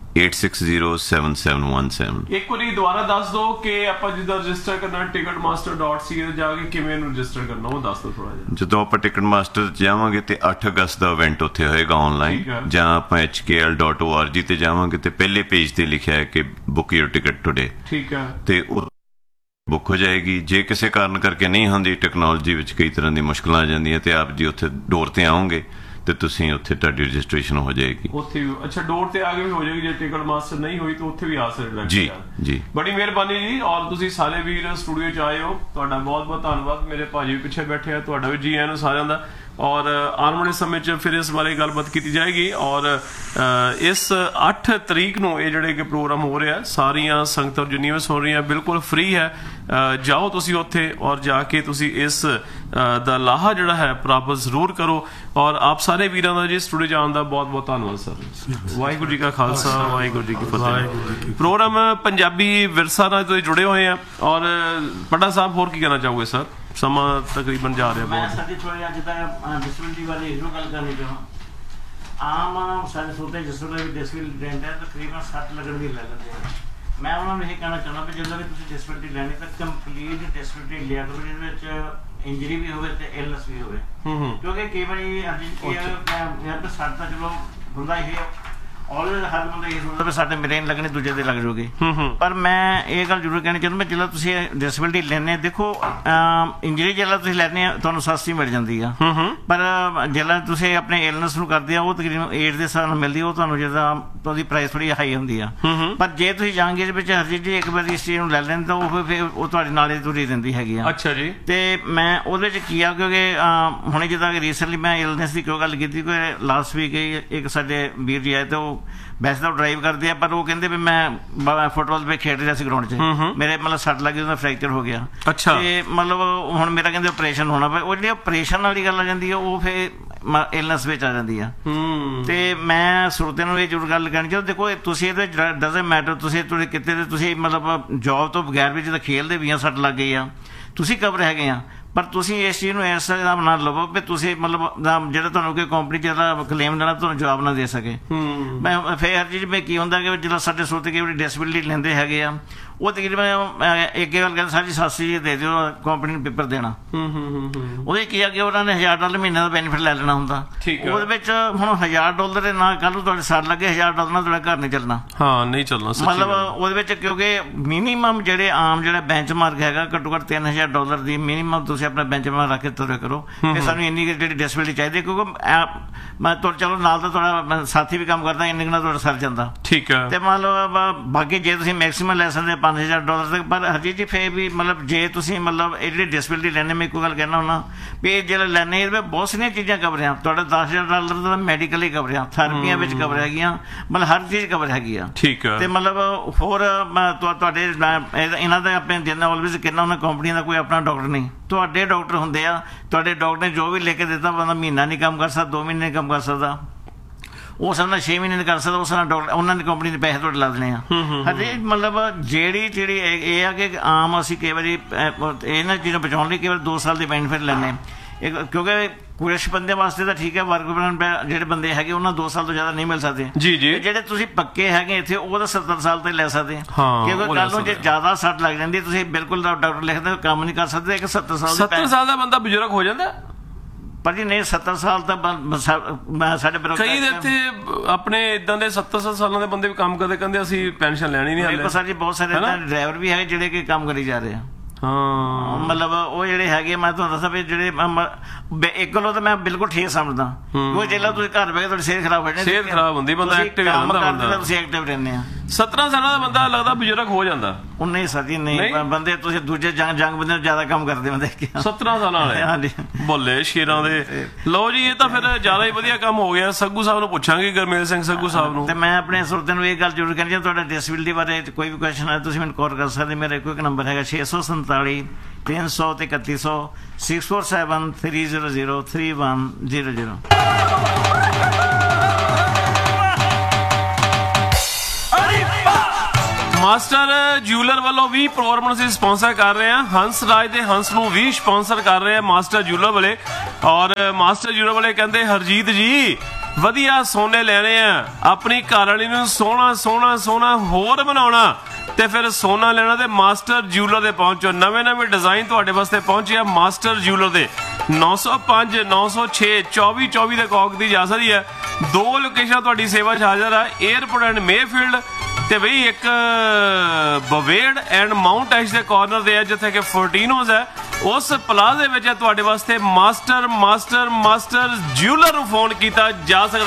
8607717। ਇੱਕ ਵਾਰੀ ਦੁਬਾਰਾ ਦੱਸ ਦਿਓ ਕਿ ਆਪਾਂ ਜਿੱਦਾਂ ਰਜਿਸਟਰ ਕਰਨਾ ticketmaster.ca ਤੇ ਜਾ ਕੇ ਕਿਵੇਂ ਨੂੰ ਰਜਿਸਟਰ ਕਰਨਾ, ਉਹ ਦੱਸ ਦਿਓ ਥੋੜਾ ਜਿਹਾ। ਜਦੋਂ ਆਪਾਂ ਟਿਕਟਮਾਸਟਰ ਜਾਵਾਂਗੇ ਤੇ 8 ਅਗਸਤ ਦਾ ਇਵੈਂਟ ਉੱਥੇ ਹੋਏਗਾ ਆਨਲਾਈਨ, ਜਾਂ ਆਪਾਂ hkl.org ਤੇ ਜਾਵਾਂਗੇ ਤੇ ਪਹਿਲੇ ਪੇਜ ਤੇ ਲਿਖਿਆ ਹੈ ਕਿ ਬੁੱਕ ਯੂਰ ਟਿਕਟ ਟੁਡੇ। ਠੀਕ ਹੈ, ਤੇ ਉਹ ਬੁੱਕ ਹੋ ਜਾਏਗੀ। ਜੇ ਕਿਸੇ ਕਾਰਨ ਕਰਕੇ ਨਹੀਂ ਹੁੰਦੀ, ਟੈਕਨੋਲੋਜੀ ਵਿੱਚ ਕਈ ਤਰ੍ਹਾਂ ਦੀ ਮੁਸ਼ਕਲਾਂ ਆ ਜਾਂਦੀਆਂ, ਤੇ ਆਪ ਜੀ ਉੱਥੇ ਡੋਰ ਤੇ ਆਓਗੇ ਤੇ ਤੁਸੀਂ ਉੱਥੇ ਤੁਹਾਡੀ ਰਜਿਸਟ੍ਰੇਸ਼ਨ ਹੋ ਜਾਏਗੀ ਉੱਥੇ। ਅੱਛਾ, ਡੋਰ ਤੇ ਆ ਕੇ ਵੀ ਹੋ ਜਾਏਗੀ, ਜੇ ਟਿਕਟ ਮਾਸਟਰ ਨਹੀਂ ਹੋਈ ਤਾਂ ਉੱਥੇ ਵੀ ਆ ਸਕਦੇ ਜੀ। ਜੀ, ਬੜੀ ਮਿਹਰਬਾਨੀ ਜੀ। ਔਰ ਤੁਸੀਂ ਸਾਰੇ ਵੀਰ ਸਟੂਡੀਓ 'ਚ ਆਏ ਹੋ, ਤੁਹਾਡਾ ਬਹੁਤ ਬਹੁਤ ਧੰਨਵਾਦ। ਮੇਰੇ ਭਾਜੀ ਵੀ ਪਿੱਛੇ ਬੈਠੇ ਆ, ਤੁਹਾਡਾ ਵੀ ਜੀ ਆਇਆਂ ਨੂੰ ਸਾਰਿਆਂ ਦਾ। ਔਰ ਆਉਣ ਵਾਲੇ ਸਮੇਂ 'ਚ ਫਿਰ ਇਸ ਬਾਰੇ ਗੱਲਬਾਤ ਕੀਤੀ ਜਾਏਗੀ। ਔਰ ਇਸ 8 ਤਰੀਕ ਨੂੰ ਇਹ ਜਿਹੜੇ ਕਿ ਪ੍ਰੋਗਰਾਮ ਹੋ ਰਿਹਾ, ਸਾਰੀਆਂ ਸੰਗਤਾਂ ਜਿੰਨੀਆਂ ਹੋ ਰਹੀਆਂ ਬਿਲਕੁਲ ਫ੍ਰੀ ਹੈ। ਜਾਓ ਤੁਸੀਂ ਉੱਥੇ, ਔਰ ਜਾ ਕੇ ਤੁਸੀਂ ਇਸ ਦਾ ਲਾਹਾ ਜਿਹੜਾ ਹੈ ਪ੍ਰਾਪਤ ਜ਼ਰੂਰ ਕਰੋ। ਔਰ ਆਪ ਸਾਰੇ ਵੀਰਾਂ ਦਾ ਜੀ ਸਟੂਡੀਓ ਜਾਣ ਦਾ ਬਹੁਤ ਬਹੁਤ ਧੰਨਵਾਦ ਸਰ। ਵਾਹਿਗੁਰੂ ਜੀ ਕਾ ਖਾਲਸਾ, ਵਾਹਿਗੁਰੂ ਜੀ ਕੀ ਫਤਿਹ। ਪ੍ਰੋਗਰਾਮ ਪੰਜਾਬੀ ਵਿਰਸਾ ਨਾਲ ਤੁਸੀਂ ਜੁੜੇ ਹੋਏ ਆ। ਔਰ ਪੱਡਾ ਸਾਹਿਬ, ਹੋਰ ਕੀ ਕਹਿਣਾ ਚਾਹੋਗੇ ਸਰ? ਸਮਾਂ ਤਕਰੀਬਨ ਜਾ ਰਿਹਾ ਬਹੁਤ। ਸਾਡੀ ਥੋੜੀ ਅੱਜ ਦਾ ਡਿਸਬਿਲਿਟੀ ਬਾਰੇ ਇਹੋ ਗੱਲ ਕਰਨੀ ਚਾਹਾਂ। ਆਮ ਸਾਡੇ ਸੋਤੇ ਜਿਸ ਵੇਲੇ ਵੀ ਡਿਸਬਿਲਿਟੀ ਲੈਂਦੇ ਤਕਰੀਬਨ 60 ਲੱਗਣ ਦੀ ਲੈ ਲੈਂਦੇ ਆ। ਮੈਂ ਉਹਨਾਂ ਨੂੰ ਇਹ ਕਹਿਣਾ ਚਾਹੁੰਦਾ ਵੀ ਜਦੋਂ ਵੀ ਤੁਸੀਂ ਡਿਸਬਿਲਿਟੀ ਲੈਣੀ ਤਾਂ ਕੰਪਲੀਟ ਡਿਸਬਿਲਿਟੀ ਲਿਆ ਕਰੋ, ਜਿਹਦੇ ਵਿੱਚ ਇੰਜਰੀ ਵੀ ਹੋਵੇ ਤੇ ਇਲਨੈਸ ਵੀ ਹੋਵੇ। ਕਿਉਂਕਿ ਕਈ ਵਾਰੀ ਸਾਡੇ ਤਾਂ ਚਲੋ ਹੁੰਦਾ ਇਹ ਆਲਵੇਜ਼ ਹਰ ਬੰਦਾ ਇਹ ਸੋਚਦਾ ਵੀ ਸਾਡੇ ਮੇਰੇ ਨਹੀਂ ਲੱਗਣੇ, ਦੂਜੇ ਦੇ ਲੱਗ ਜਾਊਗੇ। ਪਰ ਮੈਂ ਇਹ ਗੱਲ ਜ਼ਰੂਰ ਕਹਿਣੀ ਚਾਹੁੰਦਾ, ਜਦੋਂ ਤੁਸੀਂ ਡਿਸਬਿਲਿਟੀ ਲੈਂਦੇ, ਦੇਖੋ ਇੰਜਰੀ ਜਿਹੜਾ ਤੁਸੀਂ ਲੈਂਦੇ ਆ ਤੁਹਾਨੂੰ ਸਸਤੀ ਮਿਲ ਜਾਂਦੀ ਆ, ਪਰ ਜਿਹੜਾ ਤੁਸੀਂ ਆਪਣੇ ਇਲਨੈਸ ਨੂੰ ਕਰਦੇ ਆ ਉਹ ਤਕਰੀਬਨ ਏਜ ਦੇ ਹਿਸਾਬ ਨਾਲ ਮਿਲਦੀ, ਉਹ ਤੁਹਾਨੂੰ ਜਿਹੜਾ ਉਹਦੀ ਪ੍ਰਾਈਸ ਥੋੜੀ ਹਾਈ ਹੁੰਦੀ ਆ। ਪਰ ਜੇ ਤੁਸੀਂ ਜਾਂਗੇ ਵਿੱਚ ਹਰ ਚੀਜ਼ ਇੱਕ ਵਾਰੀ ਇਸ ਚੀਜ਼ ਨੂੰ ਲੈ ਲੈਣ ਤਾਂ ਉਹ ਫਿਰ ਉਹ ਤੁਹਾਡੇ ਨਾਲੇ ਤੁਰੀ ਦਿੰਦੀ ਹੈਗੀ ਆ। ਅੱਛਾ ਜੀ। ਤੇ ਮੈਂ ਉਹਦੇ ਵਿੱਚ ਕੀ ਆ, ਕਿਉਂਕਿ ਹੁਣੇ ਜਿੱਦਾਂ ਕਿ ਰੀਸੈਂਟਲੀ ਮੈਂ ਇਲਨੈਸ ਦੀ ਕਿਉਂ ਗੱਲ ਕੀਤੀ, ਕਿ ਲਾਸਟ ਵੀਕ ਇੱਕ ਸਾਡੇ ਵੀਰ ਜੀ ਆਏ ਤੇ ਉਹ ਵੈਸੇ ਤਾਂ ਡਰਾਈਵ ਕਰਦੇ ਆ, ਪਰ ਉਹ ਕਹਿੰਦੇ ਵੀ ਮੈਂ ਫੁੱਟਬਾਲ ਵੀ ਖੇਡ ਰਿਹਾ ਸੀ ਗਰਾਊਂਡ 'ਚ, ਮੇਰੇ ਮਤਲਬ ਸੱਟ ਲੱਗੀ, ਉਹਦਾ ਫ੍ਰੈਕਚਰ ਹੋ ਗਿਆ। ਅੱਛਾ। ਤੇ ਮਤਲਬ ਹੁਣ ਮੇਰਾ ਕਹਿੰਦੇ ਆਪਰੇਸ਼ਨ ਹੋਣਾ ਪਿਆ। ਉਹ ਜਿਹੜੀ ਆਪਰੇਸ਼ਨ ਵਾਲੀ ਗੱਲ ਆ ਜਾਂਦੀ ਆ, ਉਹ ਫਿਰ ਇਲਨੈਸ ਵਿੱਚ ਆ ਜਾਂਦੀ ਆ। ਤੇ ਮੈਂ ਸਰੋਤਿਆਂ ਨੂੰ ਇਹ ਜ਼ਰੂਰ ਗੱਲ ਕਰਨੀ ਚਾਹੁੰਦਾ, ਦੇਖੋ ਤੁਸੀਂ ਇਹਦੇ ਡਜ਼ਨਟ ਮੈਟਰ, ਤੁਸੀਂ ਤੁਹਾਡੇ ਕਿਤੇ ਤੇ ਤੁਸੀਂ ਮਤਲਬ ਜੋਬ ਤੋਂ ਬਗੈਰ ਵੀ ਜਿੱਦਾਂ ਖੇਲਦੇ ਵੀ ਆ, ਸੱਟ ਲੱਗ ਗਈ ਆ, ਤੁਸੀਂ ਕਵਰ ਹੈਗੇ ਆ, ਪਰ ਤੁਸੀਂ ਇਸ ਚੀਜ਼ ਨੂੰ ਇਸ ਹਿਸਾਬ ਨਾਲ ਲਵੋ ਵੀ ਤੁਸੀਂ ਮਤਲਬ ਜਿਹੜਾ ਤੁਹਾਨੂੰ ਕੋਈ ਕੰਪਨੀ ਜਿਹੜਾ ਕਲੇਮ ਦੇਣਾ ਤੁਹਾਨੂੰ ਜਵਾਬ ਨਾ ਦੇ ਸਕੇ। ਮੈਂ ਫਿਰ ਹਰ ਚੀਜ਼ ਕੀ ਹੁੰਦਾ ਕਿ ਜਦੋਂ ਸਾਡੇ ਸਰੋਤੇ ਕਈ ਵਾਰੀ ਡਿਸਬਿਲਿਟੀ ਲੈਂਦੇ ਹੈਗੇ ਆ, ਉਹ ਤਕਰੀਬਨ ਇੱਕ ਗੱਲ ਕਹਿੰਦੇ ਸਾਡੀ ਸਸਤੀ ਜੀ ਦੇ ਦਿਓ, ਕੰਪਨੀ ਨੂੰ ਪੇਪਰ ਦੇਣਾ। ਉਹਦੇ ਕੀ ਆ ਕਿ ਉਹਨਾਂ ਨੇ $1000 ਮਹੀਨੇ ਦਾ ਬੈਨੀਫਿਟ ਲੈ ਲੈਣਾ ਹੁੰਦਾ। ਉਹਦੇ ਵਿੱਚ ਹੁਣ $1000 ਦੇ ਨਾਲ ਕੱਲ੍ਹ ਨੂੰ ਤੁਹਾਡੇ ਸੱਟ ਲੱਗੇ, $1000 ਨਾਲ ਤੁਹਾਡਾ ਘਰ ਨਹੀਂ ਚੱਲਣਾ। ਹਾਂ, ਨਹੀਂ ਚੱਲਣਾ ਮਤਲਬ ਉਹਦੇ ਵਿੱਚ, ਕਿਉਂਕਿ ਮਿਨੀਮਮ ਜਿਹੜੇ ਆਮ ਜਿਹੜਾ ਬੈਂਚ ਮਾਰਕ ਹੈਗਾ, ਘੱਟੋ ਘੱਟ $3000 ਦੀ ਮਿਨੀਮਮ ਤੁਸੀਂ ਆਪਣਾ ਬੈਂਚ ਮਾਰਕ ਰੱਖ ਕੇ ਤੁਰੇ ਕਰੋ ਕਿ ਸਾਨੂੰ ਇੰਨੀ ਜਿਹੜੀ ਡਿਸਬਿਲਿਟੀ ਚਾਹੀਦੀ, ਕਿਉਂਕਿ ਮੈਂ ਤੁਰ ਚਲੋ ਨਾਲ ਤਾਂ ਤੁਹਾਡਾ ਸਾਥੀ ਵੀ ਕੰਮ ਕਰਦਾ, ਇੰਨੇ ਨਾਲ ਤੁਹਾਡਾ ਸਰ ਜਾਂਦਾ। ਠੀਕ ਹੈ। ਤੇ ਮਤਲਬ ਬਾਕੀ ਜੇ ਤੁਸੀਂ ਮੈਕਸੀਮਮ ਲੈ ਸਕਦੇ $5000 ਤੱਕ, ਪਰ ਹਰਜੀਤ ਜੀ ਫਿਰ ਵੀ ਮਤਲਬ ਜੇ ਤੁਸੀਂ ਮਤਲਬ ਇਹ ਜਿਹੜੀ ਡਿਸਬਿਲਿਟੀ ਲੈਣੇ, ਮੈਂ ਇੱਕੋ ਗੱਲ ਕਹਿਣਾ ਹੁੰਦਾ ਵੀ ਜਿਹੜਾ ਲੈਣੇ ਇਹਦੇ ਵਿੱਚ ਬਹੁਤ ਸਾਰੀਆਂ ਚੀਜ਼ਾਂ ਕਵਰ ਆ। ਤੁਹਾਡਾ $10000 ਦਾ ਮੈਡੀਕਲ ਹੀ ਕਵਰ ਆ, ਥੈਰੇਪੀਆਂ ਵਿੱਚ ਕਵਰ ਹੈਗੀਆਂ, ਮਤਲਬ ਹਰ ਚੀਜ਼ ਕਵਰ ਹੈਗੀ ਆ। ਠੀਕ ਹੈ। ਤੇ ਮਤਲਬ ਹੋਰ ਤੁਹਾਡੇ ਇਹਨਾਂ ਦਾ ਆਪਣੇ ਜਿੰਨਾ ਆਲਵੇਜ਼ ਕਿੰਨਾ ਉਹਨਾਂ ਕੰਪਨੀਆਂ ਦਾ ਕੋਈ ਆਪਣਾ ਡਾਕਟਰ ਨਹੀਂ, ਤੁਹਾਡੇ ਡਾਕਟਰ ਹੁੰਦੇ ਆ। ਤੁਹਾਡੇ ਡਾਕਟਰ ਨੇ ਜੋ ਵੀ ਲਿਖ ਕੇ ਦਿੱਤਾ, ਬੰਦਾ ਮਹੀਨਾ ਨਹੀਂ ਕੰਮ ਕਰ ਸਕਦਾ, 2 ਮਹੀਨੇ ਨਹੀਂ ਕੰਮ ਕਰ ਸਕਦਾ, ਉਹ ਸਮਝਦਾ 6 ਮਹੀਨੇ ਨਹੀਂ ਕਰ ਸਕਦਾ, ਉਸ ਨਾਲ ਡਾਕਟਰ ਉਹਨਾਂ ਨੇ ਕੰਪਨੀ ਦੇ ਪੈਸੇ ਤੁਹਾਡੇ ਲਾ ਦੇਣੇ ਆ। ਹਜੇ ਮਤਲਬ ਜਿਹੜੀ ਇਹ ਆ ਕਿ ਆਮ ਅਸੀਂ ਕਈ ਵਾਰੀ ਇਹਨਾਂ ਚੀਜ਼ਾਂ ਬਚਾਉਣ ਲਈ ਕਈ ਵਾਰ 2 ਸਾਲ ਦੇ ਬੈਨੀਫਿਟ ਲੈਂਦੇ, ਕਿਉਂਕਿ ਕੁਛ ਬੰਦੇ ਵਾਸਤੇ ਤਾਂ ਠੀਕ ਹੈ, ਵਰਕ ਜਿਹੜੇ ਬੰਦੇ ਹੈਗੇ ਉਹਨਾਂ 2 ਸਾਲ ਤੋਂ ਜ਼ਿਆਦਾ ਨਹੀਂ ਮਿਲ ਸਕਦੇ। ਜੀ ਜੀ। ਜਿਹੜੇ ਤੁਸੀਂ ਪੱਕੇ ਹੈਗੇ ਇੱਥੇ, ਉਹ ਤਾਂ 70 ਸਾਲ ਤੇ ਲੈ ਸਕਦੇ ਆ, ਕਿਉਂਕਿ ਕੱਲ ਨੂੰ ਜੇ ਜ਼ਿਆਦਾ ਸੱਟ ਲੱਗ ਜਾਂਦੀ ਤੁਸੀਂ ਬਿਲਕੁਲ ਡਾਕਟਰ ਲਿਖਦੇ ਕੰਮ ਨਹੀਂ ਕਰ ਸਕਦੇ। 70 ਸਾਲ ਦਾ ਬੰਦਾ ਬਜ਼ੁਰਗ ਹੋ ਜਾਂਦਾ ਭਾਜੀ ਨਹੀਂ 70 ਸਾਲ ਤਾਂ ਸਾਡੇ ਕਈ ਦੇ ਇੱਥੇ ਆਪਣੇ ਇਦਾਂ ਦੇ 70 ਸਾਲਾਂ ਦੇ ਬੰਦੇ ਵੀ ਕੰਮ ਕਰਦੇ, ਕਹਿੰਦੇ ਅਸੀਂ ਪੈਨਸ਼ਨ ਲੈਣੀ ਨਹੀਂ ਹਾਲੇ। ਸਰ ਜੀ ਬਹੁਤ ਸਾਰੇ ਡਰਾਈਵਰ ਵੀ ਹੈਗੇ ਜਿਹੜੇ ਕਿ ਕੰਮ ਕਰੀ ਜਾ ਰਹੇ ਆ। ਹਾਂ ਮਤਲਬ ਉਹ ਜਿਹੜੇ ਹੈਗੇ, ਮੈਂ ਤੁਹਾਨੂੰ ਦੱਸਾਂ ਵੀ ਜਿਹੜੇ ਇੱਕ ਗੱਲੋਂ ਤਾਂ ਮੈਂ ਬਿਲਕੁਲ ਠੀਕ ਸਮਝਦਾ, ਕਿਉਂਕਿ ਜਿਹੜਾ ਤੁਸੀਂ ਘਰ ਬਹਿ ਕੇ ਤੁਹਾਡੀ ਸਿਹਤ ਖਰਾਬ ਹੋ ਜਾਂਦੀ, ਸਿਹਤ ਖਰਾਬ ਹੁੰਦੀ, ਬੰਦਾ ਐਕਟਿਵ ਰਹਿੰਦਾ, ਤੁਸੀਂ ਐਕਟਿਵ ਰਹਿੰਦੇ ਆ। 17 ਸਾਲਾਂ ਦਾ ਬੰਦਾ ਲੱਗਦਾ ਬਜ਼ੁਰਗ ਹੋ ਜਾਂਦਾ। ਉਹ ਨਹੀਂ ਸਰ ਜੀ ਨਹੀਂ, ਬੰਦੇ ਤੁਸੀਂ ਦੂਜੇ ਜੰਗ ਬੰਦੇ ਜ਼ਿਆਦਾ ਕੰਮ ਕਰਦੇ ਹੁੰਦੇ 17 ਸਾਲਾਂ ਵਾਲੇ। ਹਾਂਜੀ ਬੋਲੇ ਸ਼ੇਰਾਂ ਦੇ। ਲਓ ਜੀ ਇਹ ਤਾਂ ਫਿਰ ਜ਼ਿਆਦਾ ਹੀ ਵਧੀਆ ਕੰਮ ਹੋ ਗਿਆ। ਸੱਗੂ ਸਾਹਿਬ ਨੂੰ ਪੁੱਛਾਂਗੇ, ਗੁਰਮੇਲ ਸਿੰਘ ਸੱਗੂ ਸਾਹਿਬ ਨੂੰ। ਤੇ ਮੈਂ ਆਪਣੇ ਸਰੋਤਿਆਂ ਨੂੰ ਇਹ ਗੱਲ ਜ਼ਰੂਰ ਕਹਿਣੀ, ਤੁਹਾਡਾ ਡਿਸੇਬਿਲਟੀ ਬਾਰੇ ਕੋਈ ਵੀ ਕੁਐਸਚਨ ਹੈ ਤੁਸੀਂ ਮੈਨੂੰ ਕਾਲ ਕਰ ਸਕਦੇ। ਮੇਰਾ ਇੱਕੋ ਇੱਕ ਨੰਬਰ ਹੈਗਾ 647 300 ਤੇ 3100 647 300 3100। ਮਾਸਟਰ ਜਿਊਲਰ ਵੱਲੋਂ ਵੀ ਪ੍ਰੋਗਰਾਮ ਅਸੀਂ ਸਪਾਂਸਰ ਕਰ ਰਹੇ ਹਾਂ। ਹੰਸ ਰਾਜ ਦੇ ਹੰਸ ਨੂੰ ਵੀ ਸਪਾਂਸਰ ਕਰ ਰਹੇ ਆ ਮਾਸਟਰ ਜਿਊਲਰ ਵਾਲੇ। ਔਰ ਮਾਸਟਰ ਜਿਊਲਰ ਵਾਲੇ ਕਹਿੰਦੇ ਹਰਜੀਤ ਜੀ ਵਧੀਆ ਸੋਨੇ ਲੈਣੇ ਆ, ਆਪਣੀ ਘਰ ਵਾਲੀ ਨੂੰ ਸੋਹਣਾ ਸੋਹਣਾ ਸੋਹਣਾ ਹੋਰ ਬਣਾਉਣਾ, ਤੇ ਫਿਰ ਸੋਨਾ ਲੈਣਾ ਤੇ ਮਾਸਟਰ ਜਿਊਲਰ ਦੇ ਪਹੁੰਚੋ। ਨਵੇਂ ਨਵੇਂ ਡਿਜ਼ਾਈਨ ਤੁਹਾਡੇ ਵਾਸਤੇ ਪਹੁੰਚਿਆ ਮਾਸਟਰ ਜਿਊਲਰ ਦੇ। 905 906 2424 ਦੇ ਕੌਕ ਦੀ ਜਾ ਸਕਦੀ ਹੈ। 2 ਲੋਕੇਸ਼ਨ ਤੁਹਾਡੀ ਸੇਵਾ 'ਚ ਹਾਜ਼ਰ ਆ, ਏਅਰਪੋਰਟ ਐਂਡ ਮੇਫੀਲਡ, ਤੇ ਬਈ ਇੱਕ ਬਵੇੜ ਐਂਡ ਮਾਊਂਟ ਐਸ਼ ਦੇ ਕਾਰਨਰ ਦੇ ਆ ਜਿੱਥੇ ਕਿ ਫੋਰਟੀਨੋਜ਼ ਹੈ। ਉਸ ਪਲਾਜ਼ੇ ਵਿੱਚ ਤੁਹਾਡੇ ਵਾਸਤੇ ਮਾਸਟਰ ਜਿਊਲਰ ਨੂੰ ਫੋਨ ਕੀਤਾ ਜਾ ਸਕਦਾ।